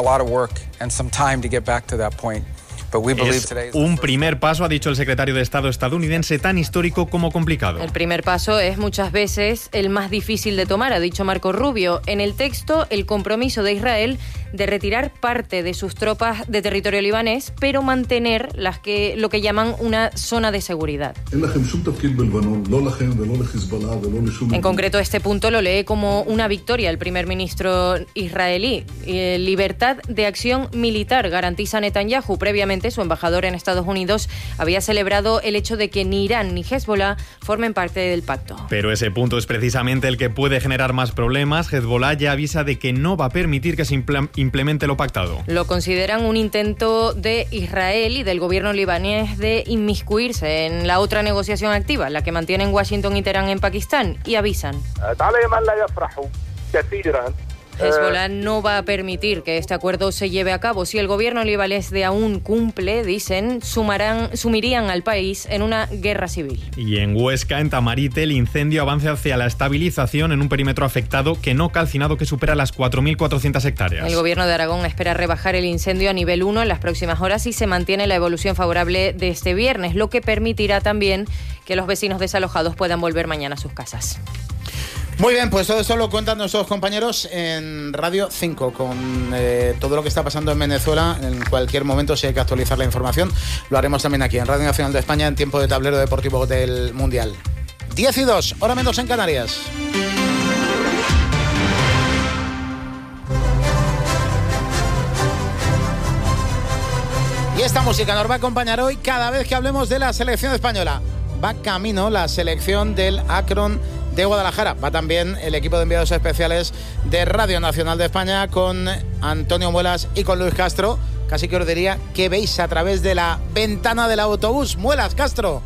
Es un primer paso, ha dicho el secretario de Estado estadounidense, tan histórico como complicado. El primer paso es muchas veces el más difícil de tomar, ha dicho Marco Rubio. En el texto, el compromiso de Israel de retirar parte de sus tropas de territorio libanés, pero mantener lo que llaman una zona de seguridad. En concreto, este punto lo lee como una victoria el primer ministro israelí. Libertad de acción militar, garantiza Netanyahu. Previamente, su embajador en Estados Unidos había celebrado el hecho de que ni Irán ni Hezbollah formen parte del pacto. Pero ese punto es precisamente el que puede generar más problemas. Hezbollah ya avisa de que no va a permitir que se implemente lo pactado. Lo consideran un intento de Israel y del gobierno libanés de inmiscuirse en la otra negociación activa, la que mantienen Washington y Teherán en Pakistán, y avisan. Hezbollah no va a permitir que este acuerdo se lleve a cabo. Si el gobierno libanés de aún cumple, dicen, sumirían al país en una guerra civil. Y en Huesca, en Tamarite, el incendio avanza hacia la estabilización en un perímetro afectado que no calcinado que supera las 4.400 hectáreas. El gobierno de Aragón espera rebajar el incendio a nivel 1 en las próximas horas y se mantiene la evolución favorable de este viernes, lo que permitirá también que los vecinos desalojados puedan volver mañana a sus casas. Muy bien, pues todo eso lo cuentan nuestros compañeros en Radio 5 con todo lo que está pasando en Venezuela. En cualquier momento, si hay que actualizar la información, lo haremos también aquí en Radio Nacional de España en tiempo de tablero deportivo del Mundial. 10:02, hora menos en Canarias. Y esta música nos va a acompañar hoy cada vez que hablemos de la selección española. Va camino la selección del Akron de Guadalajara. Va también el equipo de enviados especiales de Radio Nacional de España con Antonio Muelas y con Luis Castro. Casi que os diría, ¿qué veis a través de la ventana del autobús? Muelas, Castro.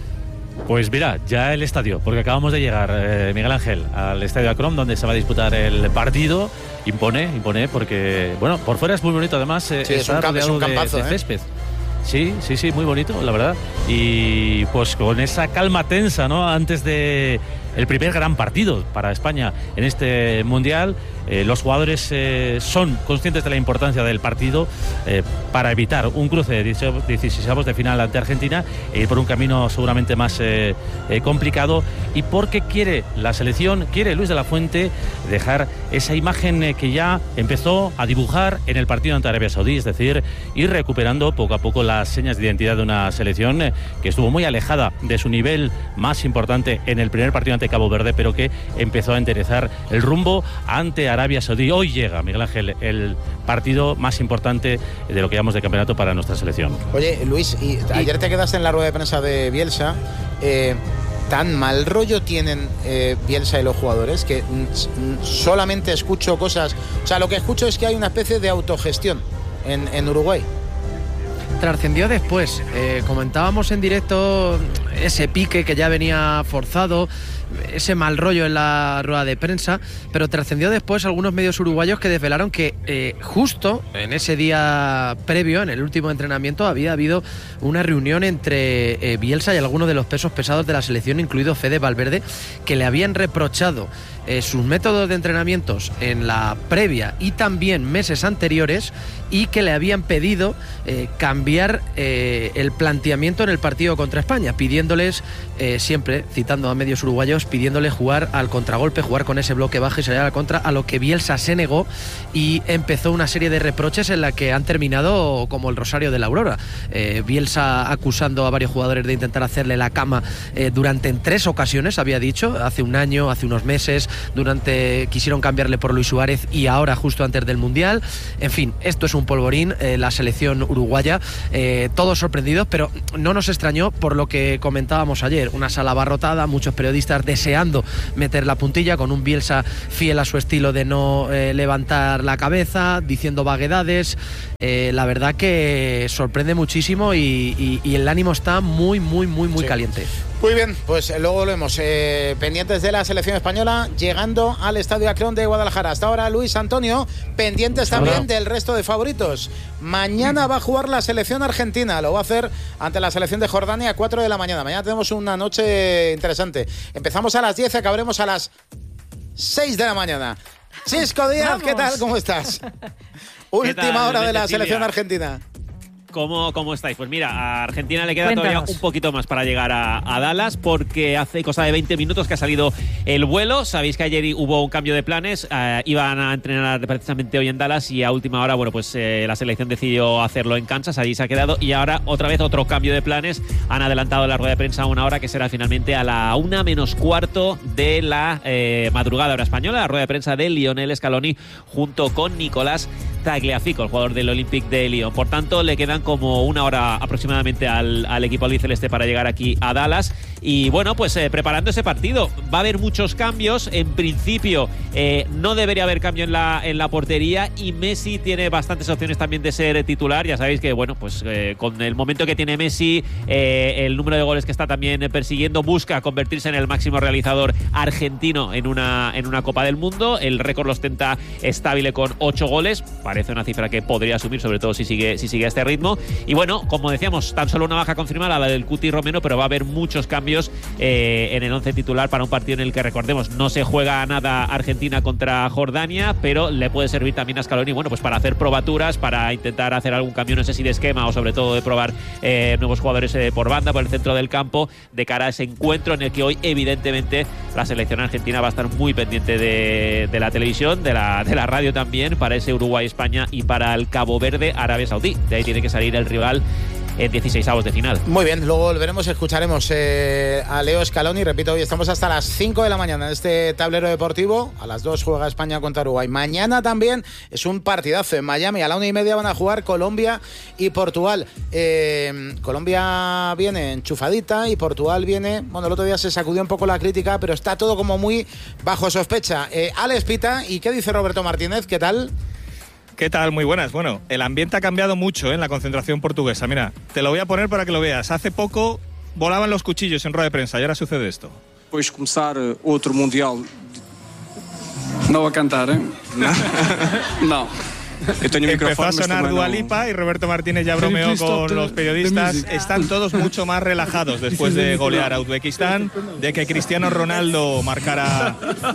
Pues mira, ya el estadio, porque acabamos de llegar, Miguel Ángel, al estadio Akron, donde se va a disputar el partido. Impone, porque, bueno, por fuera es muy bonito, además, sí, está rodeado de césped. Sí, muy bonito, la verdad. Y pues con esa calma tensa, ¿no? Antes de el primer gran partido para España en este Mundial, los jugadores son conscientes de la importancia del partido para evitar un cruce de 16avos de final ante Argentina e ir por un camino seguramente más complicado, y porque quiere la selección, quiere Luis de la Fuente dejar esa imagen que ya empezó a dibujar en el partido ante Arabia Saudí, es decir, ir recuperando poco a poco las señas de identidad de una selección que estuvo muy alejada de su nivel más importante en el primer partido ante Cabo Verde, pero que empezó a enderezar el rumbo ante Arabia Saudí. Hoy llega, Miguel Ángel, el partido más importante de lo que llamamos de campeonato para nuestra selección. Oye, Luis, ayer te quedaste en la rueda de prensa de Bielsa. ¿Tan mal rollo tienen Bielsa y los jugadores? Que solamente escucho cosas. O sea, lo que escucho es que hay una especie de autogestión en Uruguay. Trascendió después. Comentábamos en directo ese pique que ya venía forzado, ese mal rollo en la rueda de prensa, pero trascendió después algunos medios uruguayos que desvelaron que justo en ese día previo, en el último entrenamiento, había habido una reunión entre Bielsa y algunos de los pesos pesados de la selección, incluido Fede Valverde, que le habían reprochado sus métodos de entrenamientos en la previa y también meses anteriores, y que le habían pedido cambiar el planteamiento en el partido contra España, pidiéndoles siempre, citando a medios uruguayos, medios pidiéndole jugar al contragolpe, jugar con ese bloque bajo y salir a la contra, a lo que Bielsa se negó y empezó una serie de reproches en la que han terminado como el Rosario de la Aurora. Bielsa acusando a varios jugadores de intentar hacerle la cama durante en 3 ocasiones, había dicho, hace un año, hace unos meses, quisieron cambiarle por Luis Suárez y ahora justo antes del Mundial. En fin, esto es un polvorín, la selección uruguaya, todos sorprendidos, pero no nos extrañó por lo que comentábamos ayer, una sala abarrotada, muchos periodistas deseando meter la puntilla, con un Bielsa fiel a su estilo de no levantar la cabeza, diciendo vaguedades. La verdad que sorprende muchísimo y el ánimo está muy caliente. Muy bien, pues luego lo vemos. Pendientes de la selección española llegando al Estadio Akron de Guadalajara. Hasta ahora, Luis Antonio, pendientes también del resto de favoritos. Mañana va a jugar la selección argentina, lo va a hacer ante la selección de Jordania a 4 de la mañana. Mañana tenemos una noche interesante. Empezamos a las 10 y acabaremos a las 6 de la mañana. Chisco Díaz, ¡vamos! ¿Qué tal? ¿Cómo estás? Última hora de la selección argentina. ¿Cómo estáis? Pues mira, a Argentina le queda todavía un poquito más para llegar a Dallas, porque hace cosa de 20 minutos que ha salido el vuelo. Sabéis que ayer hubo un cambio de planes, iban a entrenar precisamente hoy en Dallas y a última hora, bueno, pues la selección decidió hacerlo en Kansas, allí se ha quedado y ahora otra vez otro cambio de planes. Han adelantado la rueda de prensa a una hora que será finalmente a la 1:15 de la madrugada hora española, la rueda de prensa de Lionel Scaloni junto con Nicolás Tagliafico, el jugador del Olympique de Lyon. Por tanto, le quedan como una hora aproximadamente al equipo albiceleste para llegar aquí a Dallas y bueno, pues preparando ese partido. Va a haber muchos cambios. En principio no debería haber cambio en la portería y Messi tiene bastantes opciones también de ser titular. Ya sabéis que bueno, pues con el momento que tiene Messi, el número de goles que está también persiguiendo, busca convertirse en el máximo realizador argentino en una Copa del Mundo. El récord lo ostenta Stabile con 8 goles. Parece una cifra que podría asumir, sobre todo si sigue a este ritmo. Y bueno, como decíamos, tan solo una baja confirmada, la del Cuti Romero, pero va a haber muchos cambios en el 11 titular para un partido en el que, recordemos, no se juega nada Argentina contra Jordania, pero le puede servir también a Scaloni, bueno, pues para hacer probaturas, para intentar hacer algún cambio, no sé si de esquema o sobre todo de probar nuevos jugadores por banda, por el centro del campo, de cara a ese encuentro en el que hoy, evidentemente, la selección argentina va a estar muy pendiente de la televisión, de la radio también, para ese Uruguay-España y para el Cabo Verde-Arabia Saudí. De ahí tiene que salir el rival en 16avos de final. Muy bien, luego volveremos, escucharemos a Leo Scaloni. Repito, hoy estamos hasta las 5 de la mañana en este tablero deportivo. A las 2 juega España contra Uruguay. Mañana también es un partidazo en Miami. A la 1:30 van a jugar Colombia y Portugal. Colombia viene enchufadita y Portugal viene... Bueno, el otro día se sacudió un poco la crítica, pero está todo como muy bajo sospecha. Alex Pita, ¿y qué dice Roberto Martínez? ¿Qué tal? ¿Qué tal? Muy buenas. Bueno, el ambiente ha cambiado mucho en la concentración portuguesa. Mira, te lo voy a poner para que lo veas. Hace poco volaban los cuchillos en rueda de prensa y ahora sucede esto. Después de comenzar otro mundial, no va a cantar, ¿eh? No. Empezó a sonar Dua Lipa y Roberto Martínez ya bromeó con los periodistas. Están todos mucho más relajados después de golear a Uzbekistán, de que Cristiano Ronaldo marcara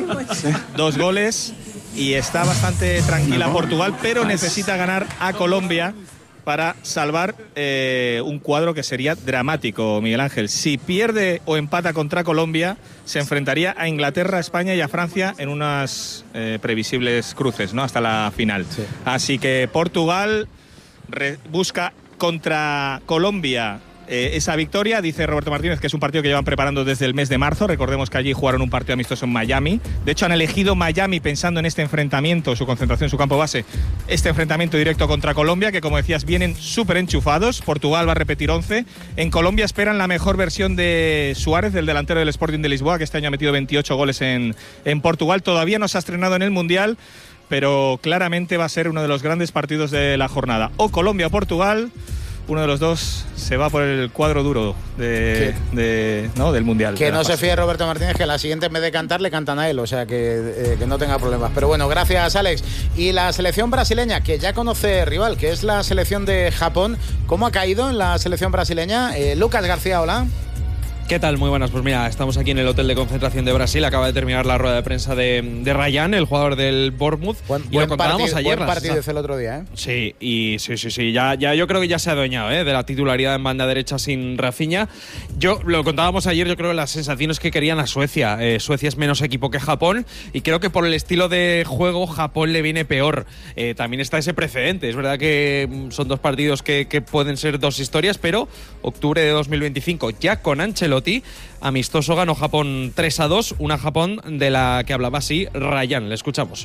2 goles. Y está bastante tranquila Portugal, pero necesita ganar a Colombia para salvar un cuadro que sería dramático, Miguel Ángel. Si pierde o empata contra Colombia, se enfrentaría a Inglaterra, a España y a Francia en unas previsibles cruces, ¿no? Hasta la final. Sí. Así que Portugal busca contra Colombia esa victoria. Dice Roberto Martínez que es un partido que llevan preparando desde el mes de marzo. Recordemos que allí jugaron un partido amistoso en Miami. De hecho, han elegido Miami pensando en este enfrentamiento, su concentración, su campo base, este enfrentamiento directo contra Colombia, que como decías, vienen súper enchufados. Portugal va a repetir 11. En Colombia esperan la mejor versión de Suárez, del delantero del Sporting de Lisboa, que este año ha metido 28 goles en Portugal. Todavía no se ha estrenado en el Mundial, pero claramente va a ser uno de los grandes partidos de la jornada. O Colombia o Portugal. Uno de los dos se va por el cuadro duro del Mundial. Que no se fíe Roberto Martínez, que la siguiente en vez de cantar le cantan a él, o sea que no tenga problemas. Pero bueno, gracias Alex. Y la selección brasileña, que ya conoce rival, que es la selección de Japón, ¿cómo ha caído en la selección brasileña? Lucas García, hola. ¿Qué tal? Muy buenas. Pues mira, estamos aquí en el hotel de concentración de Brasil. Acaba de terminar la rueda de prensa de Ryan, el jugador del Bournemouth. Y lo contábamos ayer. Buen partido hizo el otro día, ¿eh? Sí, y sí. Ya yo creo que ya se ha adueñado de la titularidad en banda derecha sin Rafinha. Yo lo contábamos ayer, yo creo que las sensaciones que querían a Suecia. Suecia es menos equipo que Japón y creo que por el estilo de juego Japón le viene peor. También está ese precedente. Es verdad que son dos partidos que pueden ser dos historias, pero octubre de 2025 ya con Ancelotti, amistoso, ganó Japón 3-2, una Japón de la que hablaba así Ryan. Le escuchamos.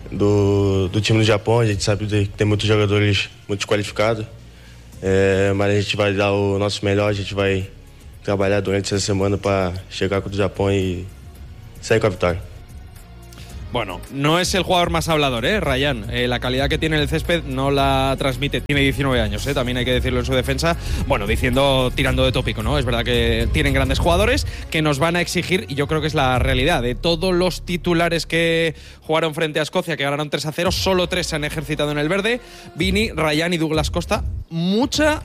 Do time do Japão, a gente sabe que tem muitos jogadores muito qualificados, mas a gente vai dar o nosso melhor, a gente vai trabalhar durante essa semana para chegar contra o Japão e sair com a vitória. Bueno, no es el jugador más hablador, Ryan. La calidad que tiene en el césped no la transmite. Tiene 19 años, también hay que decirlo en su defensa. Bueno, tirando de tópico, ¿no? Es verdad que tienen grandes jugadores que nos van a exigir, y yo creo que es la realidad. De todos los titulares que jugaron frente a Escocia, que ganaron 3-0, solo 3 se han ejercitado en el verde. Vini, Ryan y Douglas Costa. Mucha,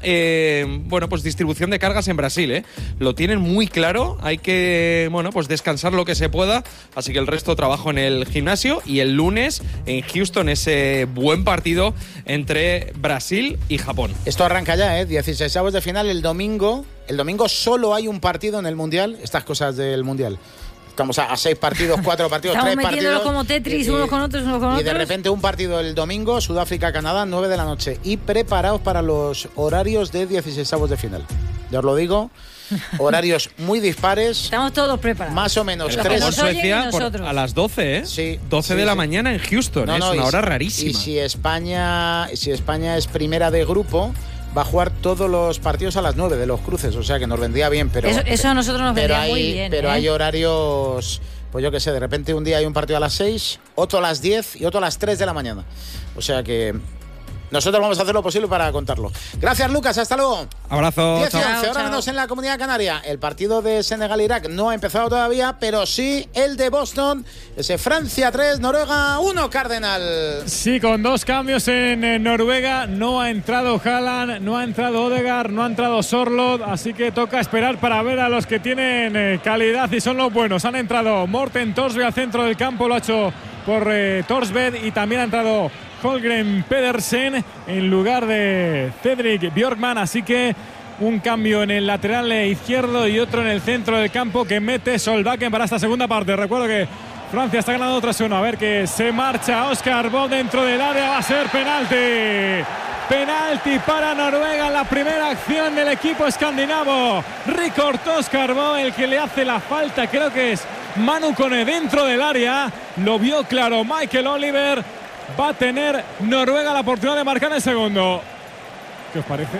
pues distribución de cargas en Brasil, Lo tienen muy claro. Hay que, pues descansar lo que se pueda. Así que el resto trabajo en el gimnasio, y el lunes en Houston ese buen partido entre Brasil y Japón. Esto arranca ya, 16avos de final el domingo. El domingo solo hay un partido en el Mundial, estas cosas del Mundial. Estamos a 6 partidos, 4 partidos, 3 partidos. Estamos como Tetris, unos con otros. Y de repente un partido el domingo, Sudáfrica-Canadá, 9 de la noche. Y preparaos para los horarios de 16avos de final. Ya os lo digo. Horarios muy dispares. Estamos todos preparados. Más o menos. Suecia a las 12, Sí. 12 de la mañana en Houston. Es una hora rarísima. Y si España es primera de grupo, va a jugar todos los partidos a las 9 de los cruces. O sea que nos vendría bien. Pero eso a nosotros nos vendría muy bien. Pero hay horarios, pues yo qué sé, de repente un día hay un partido a las 6, otro a las 10 y otro a las 3 de la mañana. O sea que nosotros vamos a hacer lo posible para contarlo. Gracias, Lucas. Hasta luego. Abrazo. 10 y 11, ahora menos en la Comunidad Canaria. El partido de Senegal-Irak no ha empezado todavía, pero sí el de Boston. Ese Francia 3, Noruega 1, Cardenal. Sí, con 2 cambios en Noruega. No ha entrado Haaland, no ha entrado Odegaard, no ha entrado Sorloth. Así que toca esperar para ver a los que tienen calidad y son los buenos. Han entrado Morten Thorsby al centro del campo. Lo ha hecho por Thorsved, y también ha entrado Holgren Pedersen en lugar de Cedric Bjorkman, así que un cambio en el lateral izquierdo y otro en el centro del campo que mete Solbakken para esta segunda parte. Recuerdo que Francia está ganando 3-1. A ver, que se marcha Oscar Bob dentro del área, va a ser penalti. Penalti para Noruega, la primera acción del equipo escandinavo. Recortó Oscar Bob, el que le hace la falta, creo que es Manu Kone dentro del área. Lo vio claro Michael Oliver. Va a tener Noruega la oportunidad de marcar el segundo. ¿Qué os parece?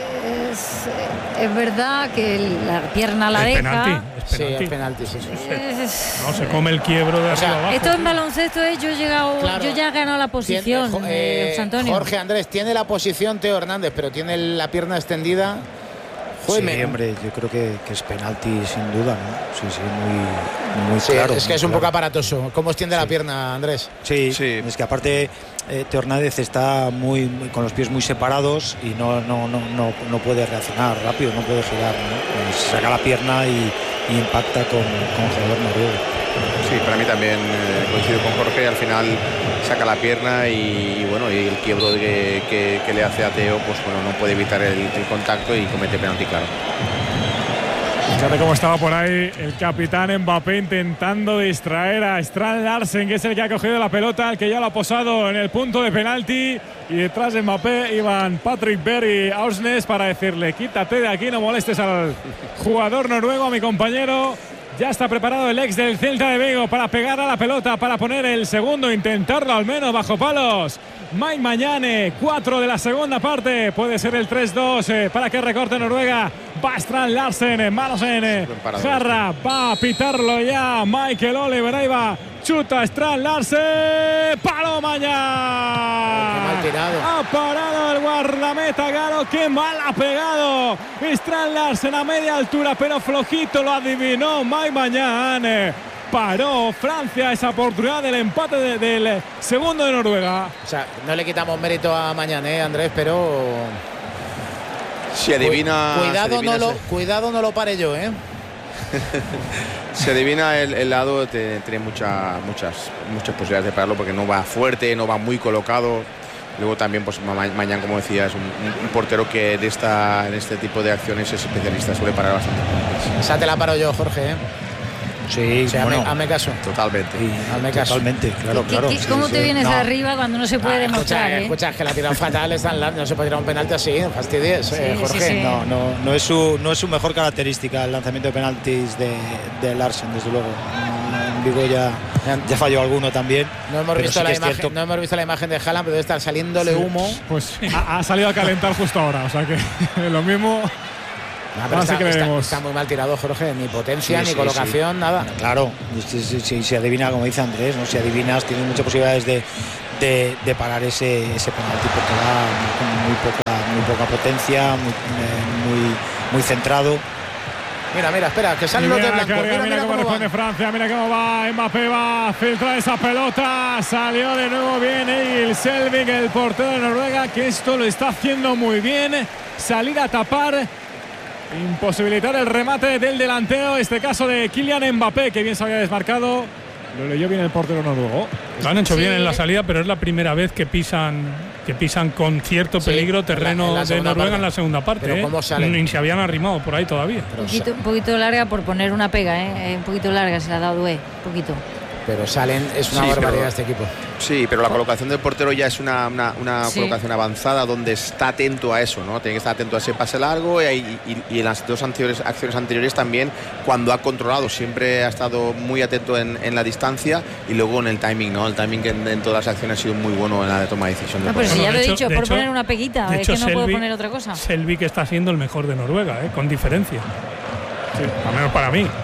Es verdad que la pierna la deja. Penalti. Sí, es penalti. Sí. No, se come el quiebro de arriba abajo. Esto en baloncesto yo ya he ganado la posición, José Antonio. Jorge Andrés tiene la posición Teo Hernández, pero tiene la pierna extendida. Sí, hombre, yo creo que es penalti sin duda, ¿no? Sí, muy claro. Es que es un poco aparatoso. ¿Cómo extiende la pierna, Andrés? Sí, es que aparte Teo Hernández está con los pies muy separados y no puede reaccionar rápido, no puede girar, ¿no? Se saca la pierna y impacta con el jugador noruego. Sí, para mí también coincido con Jorge, al final saca la pierna y el quiebro que le hace a Teo, pues no puede evitar el contacto y comete penalti claro. Fíjate cómo estaba por ahí el capitán Mbappé intentando distraer a Strand Larsen, que es el que ha cogido la pelota, el que ya lo ha posado en el punto de penalti, y detrás de Mbappé iban Patrick Berg y Ausnes para decirle: quítate de aquí, no molestes al jugador noruego, a mi compañero. Ya está preparado el ex del Celta de Vigo para pegar a la pelota, para poner el segundo, intentarlo al menos bajo palos. Mike Mañane, 4 de la segunda parte, puede ser el 3-2 para que recorte Noruega. Va Strand Larsen, manos en jarra, va a pitarlo ya Michael Oliver, ahí va, chuta Strand Larsen, palo Mañane. Qué mal tirado. Ha parado el guardameta Garo, qué mal ha pegado Strand Larsen a media altura, pero flojito lo adivinó Mike Mañane. Paró Francia esa oportunidad del empate del segundo de Noruega. O sea, no le quitamos mérito a Mañana, Andrés, pero si adivina, cuidado no lo pare yo, Se adivina el lado, tiene muchas posibilidades de pararlo porque no va fuerte, no va muy colocado. Luego también, pues Mañán, como decía, es un portero que en este tipo de acciones es especialista, suele parar bastante. Esa te la paro yo, Jorge, ¿eh? Sí, o sea, bueno, hazme caso. Totalmente. Hazme caso. Totalmente, claro. ¿Cómo te vienes arriba cuando no se puede demostrar? Escucha, que la tiran fatal, no se puede tirar un penalti así, fastidies, Jorge. Sí. No es su mejor característica el lanzamiento de penaltis de Larsen, desde luego. En Vigo ya falló alguno también. No hemos visto la imagen de Haaland, pero debe estar saliéndole humo. Pues ha salido a calentar justo ahora, o sea que lo mismo. Está muy mal tirado, Jorge, ni potencia, ni colocación, nada. Claro, si adivina, como dice Andrés, ¿no? Si adivinas, tienes muchas posibilidades de parar ese penalti porque va con muy poca potencia, muy centrado. Mira, espera, que sale el lote blanco. Mira cómo responde Francia, mira cómo va. Mbappé va a filtrar esa pelota. Salió de nuevo bien Egil Selvik, el portero de Noruega, que esto lo está haciendo muy bien. Salir a tapar, imposibilitar el remate del delantero, este caso de Kylian Mbappé, que bien se había desmarcado. Lo leyó bien el portero noruego. Lo han hecho bien en la salida, pero es la primera vez que pisan con cierto peligro terreno de Noruega en la segunda parte. Pero ¿cómo salen? Ni se habían arrimado por ahí todavía. Un poquito larga por poner una pega, un poquito larga se la ha dado Due, poquito. Pero salen, es una barbaridad este equipo. Sí, pero la colocación del portero ya es una colocación avanzada donde está atento a eso, ¿no? Tiene que estar atento a ese pase largo y en las dos acciones anteriores también, cuando ha controlado, siempre ha estado muy atento en la distancia y luego en el timing, ¿no? El timing en todas las acciones ha sido muy bueno en la toma de decisión. Pero si ya lo he dicho, por poner una peguita, es que no puedo poner otra cosa. Selvik está siendo el mejor de Noruega, con diferencia. Sí, al menos para mí.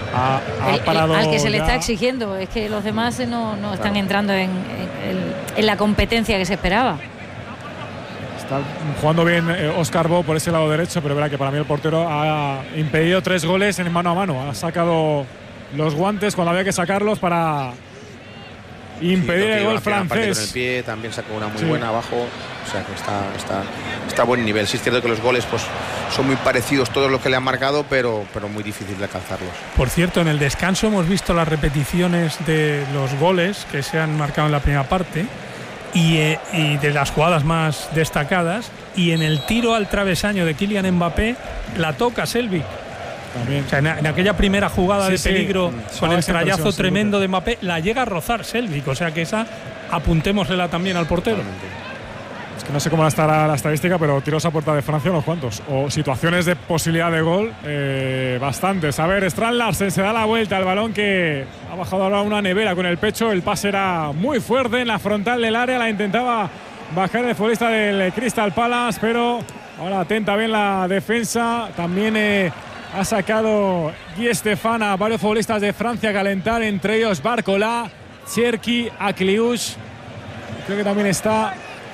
Al que se le está exigiendo, es que los demás no están entrando en la competencia que se esperaba. Está jugando bien Oscar Bo por ese lado derecho, pero verá que para mí el portero ha impedido 3 goles en mano a mano. Ha sacado los guantes cuando había que sacarlos para impedir el gol francés. Con el pie también sacó una muy buena abajo. O sea que está a buen nivel. Sí es cierto que los goles pues son muy parecidos todos los que le han marcado, pero muy difícil de alcanzarlos. Por cierto, en el descanso hemos visto las repeticiones de los goles que se han marcado en la primera parte y de las jugadas más destacadas, y en el tiro al travesaño de Kylian Mbappé la toca Selvik. También. O sea, en aquella primera jugada de peligro con el trayazo tremendo de Mbappé la llega a rozar Selvik, o sea que esa apuntémoslela también al portero. Es que no sé cómo estará la estadística, pero tiros a puerta de Francia unos cuantos. O situaciones de posibilidad de gol, bastantes. A ver, Strand Larsen se da la vuelta al balón que ha bajado ahora una nevera con el pecho. El pase era muy fuerte en la frontal del área. La intentaba bajar el futbolista del Crystal Palace, pero ahora atenta bien la defensa. También ha sacado Guy Stéphane a varios futbolistas de Francia a calentar, entre ellos Barcola, Cherki, Akliouche. Creo que también está...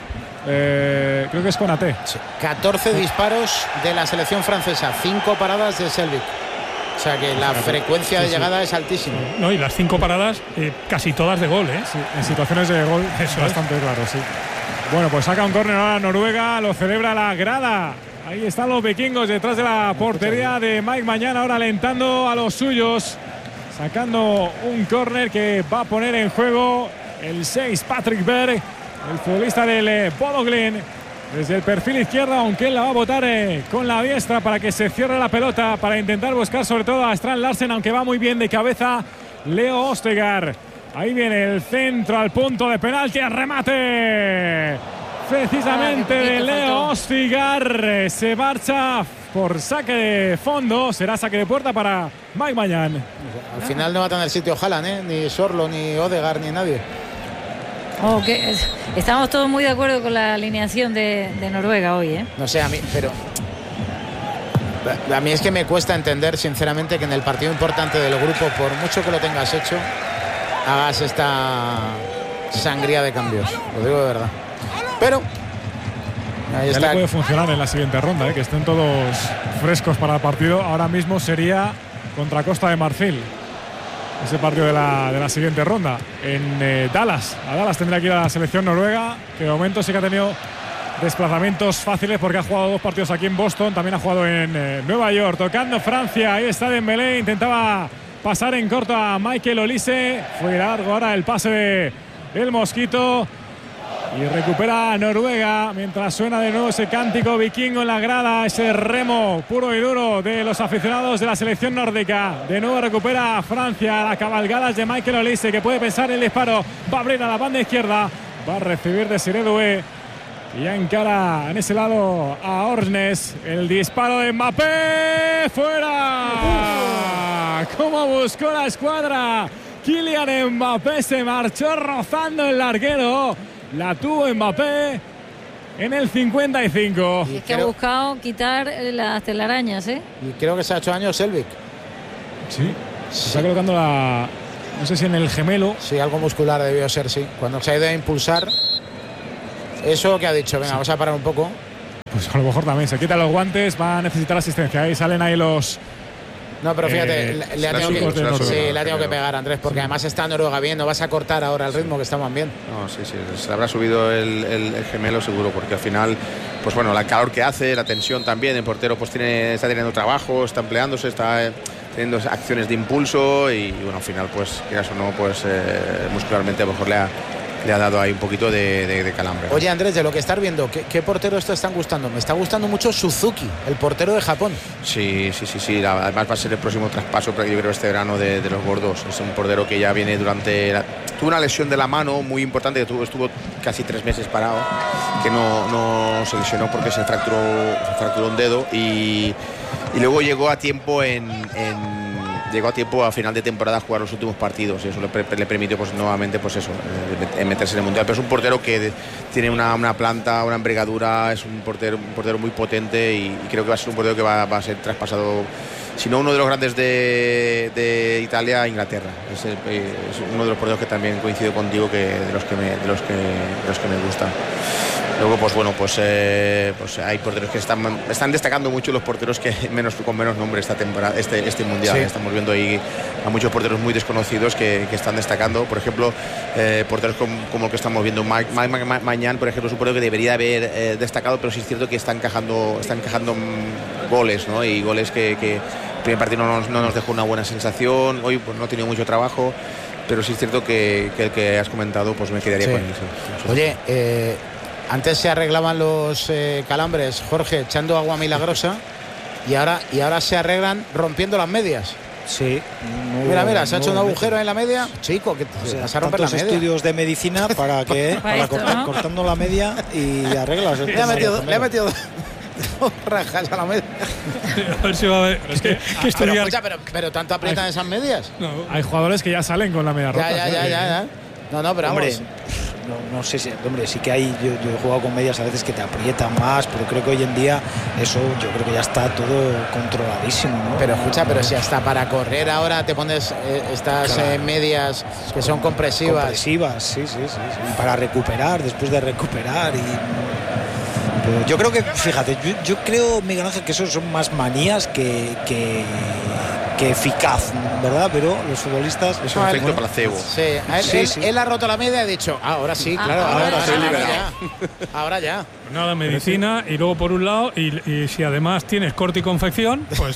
creo que es Konaté. 14 disparos de la selección francesa, 5 paradas de Selvik. O sea que la frecuencia de llegada es altísima. No, y las 5 paradas casi todas de gol, Sí, en situaciones de gol es bastante claro, sí. Bueno, pues saca un córner ahora Noruega, lo celebra la grada. Ahí están los vikingos detrás de la portería de Mike Mañán, ahora alentando a los suyos, sacando un córner que va a poner en juego el 6 Patrick Berg, el futbolista del Bodo Glimt, desde el perfil izquierdo, aunque él la va a botar con la diestra para que se cierre la pelota, para intentar buscar sobre todo a Strand Larsen, aunque va muy bien de cabeza Leo Østigard. Ahí viene el centro al punto de penalti, al remate precisamente de Leo Østigard. Se marcha por saque de fondo, será saque de puerta para Mike Mañán. Al final no va a tener sitio Haaland, ni Sorlo, ni Ødegaard, ni nadie. Estamos todos muy de acuerdo con la alineación de Noruega hoy, No sé, a mí es que me cuesta entender sinceramente que en el partido importante del grupo, por mucho que lo tengas hecho, hagas esta sangría de cambios, lo digo de verdad. Pero ahí está. Ya le puede funcionar en la siguiente ronda, que estén todos frescos para el partido. Ahora mismo sería contra Costa de Marfil ese partido de la siguiente ronda en Dallas. A Dallas tendrá que ir a la selección noruega, que de momento sí que ha tenido desplazamientos fáciles porque ha jugado 2 partidos aquí en Boston, también ha jugado en Nueva York. Tocando Francia, ahí está Dembélé, intentaba pasar en corto a Michael Olise, fue largo ahora el pase de el Mosquito y recupera Noruega mientras suena de nuevo ese cántico vikingo en la grada, ese remo puro y duro de los aficionados de la selección nórdica. De nuevo recupera Francia, las cabalgadas de Michael Olise, que puede pensar el disparo, va a abrir a la banda izquierda, va a recibir de Desiré Doué y ya encara en ese lado a Ornes. El disparo de Mbappé, fuera. Cómo buscó la escuadra Kylian Mbappé, se marchó rozando el larguero, la tuvo Mbappé en el 55. Y es que ha buscado quitar las telarañas, ¿eh? Y creo que se ha hecho daño Selvik. Sí, se está colocando la... no sé si en el gemelo. Sí, algo muscular debió ser, sí. Cuando se ha ido a impulsar, eso que ha dicho, venga, vamos a parar un poco. Pues a lo mejor también se quita los guantes, va a necesitar asistencia. Ahí salen ahí los... No, pero fíjate, le ha tenido que pegar, Andrés, porque además está Noruega bien, no vas a cortar ahora el ritmo, que estamos bien. No, sí, se habrá subido el gemelo seguro, porque al final, pues bueno, la calor que hace, la tensión también, el portero pues está teniendo trabajo, está empleándose, está teniendo acciones de impulso y bueno, al final, pues quieras o no, pues muscularmente a lo mejor le ha dado ahí un poquito de calambre. Oye, Andrés, de lo que estás viendo, ¿qué porteros te están gustando? Me está gustando mucho Suzuki, el portero de Japón. Oye, antes se arreglaban los calambres, Jorge, echando agua milagrosa y ahora se arreglan rompiendo las medias. Sí. Mira, se ha hecho un agujero en la media. Chico, que vas a romper la media. Estudios de medicina para cortando la media y arreglas. Le ha metido 2 rajas a la media. A ver si va a ver. Es que estudiar. Pero tanto aprietan esas medias. No, hay jugadores que ya salen con la media rota. Ya. No, pero hombre, vamos. No sé si, hombre, sí que hay, yo he jugado con medias a veces que te aprietan más, pero creo que hoy en día eso yo creo que ya está todo controladísimo, ¿no? Pero escucha, pero si hasta para correr ahora te pones estas medias que son compresivas. Compresivas, sí. Y para recuperar, después de recuperar pero yo creo que, fíjate, yo creo, Miguel Ángel, que eso son más manías que eficaz, ¿verdad? Pero los futbolistas... Es un efecto placebo. Sí, él ha roto la media y ha dicho, ahora sí, claro, ahora estoy liberado. Ahora ya. Nada, medicina y luego por un lado, y si además tienes corte y confección, pues...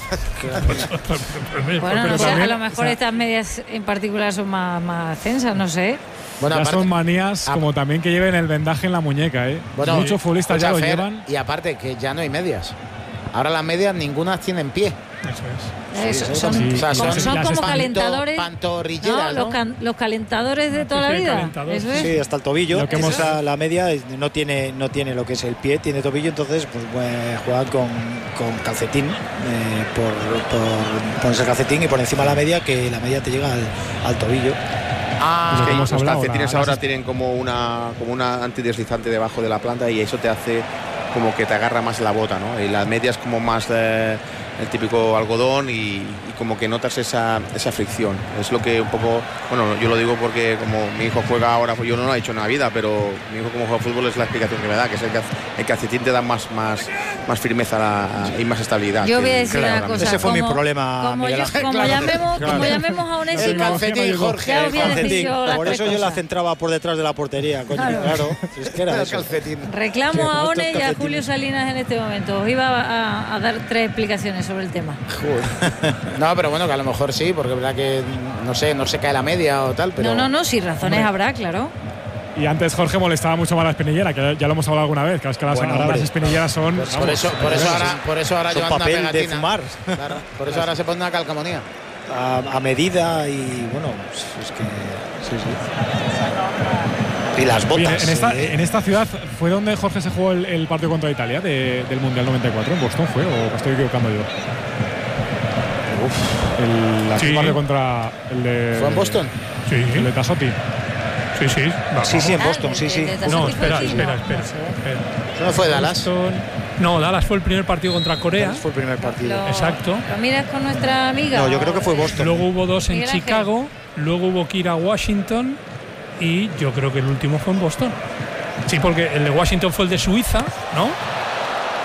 Bueno, no sé, a lo mejor estas medias en particular son más tensas, no sé. Bueno, ya aparte, son manías como también que lleven el vendaje en la muñeca, ¿eh? Bueno, muchos futbolistas ya lo llevan. Y aparte que ya no hay medias. Ahora las medias ninguna tienen pie. Eso es. Son como calentadores. Pantorrilleras, ¿no? Los calentadores de toda la vida. Eso es. Sí, hasta el tobillo. Lo que la media no tiene lo que es el pie, tiene tobillo, entonces pues juegan con calcetín, por ponerse el calcetín y por encima la media, que la media te llega al tobillo. Es que los calcetines ahora tienen como una antideslizante debajo de la planta y eso te hace como que te agarra más la bota, ¿no? Y las medias como más el típico algodón y como que notas esa fricción. Es lo que un poco, bueno, yo lo digo porque como mi hijo juega ahora, pues yo no lo he hecho en la vida, pero mi hijo como juega fútbol es la explicación que me da, que es el calcetín te da más firmeza y más estabilidad. Yo voy a decir una cosa. Ese fue mi problema, Miguel Ángel. Como llamemos a Onésimo, el calcetín, Jorge. Ya os voy a decir yo las por eso yo la centraba por detrás de la portería, coño, claro. Es que era el calcetín. Reclamo a One y a Julio Salinas en este momento. Os iba a dar 3 explicaciones sobre el tema. No, pero bueno, que a lo mejor sí, porque es verdad que no se cae la media o tal, pero... No, si razones habrá, claro. Y antes Jorge molestaba mucho más la espinillera, que ya lo hemos hablado alguna vez, que es que las espinilleras son... Pues por eso ahora llevan una pegatina. De fumar. Claro, por eso ahora se pone una calcamonía. A medida y bueno, es que... Sí. Y las botas. Bien, en esta ciudad fue donde Jorge se jugó el partido contra Italia del Mundial 94. ¿En Boston fue o me estoy equivocando yo? El partido contra el de... ¿Fue en Boston? Sí, el de Tassotti. Sí, en Boston, sí. No, espera. ¿Eso no fue Dallas? No, Dallas fue el primer partido contra Corea. Fue el primer partido. Exacto. ¿Lo miras con nuestra amiga? No, yo creo que fue Boston. Luego hubo 2 en Chicago, luego hubo que ir a Washington y yo creo que el último fue en Boston. Sí, porque el de Washington fue el de Suiza, ¿no?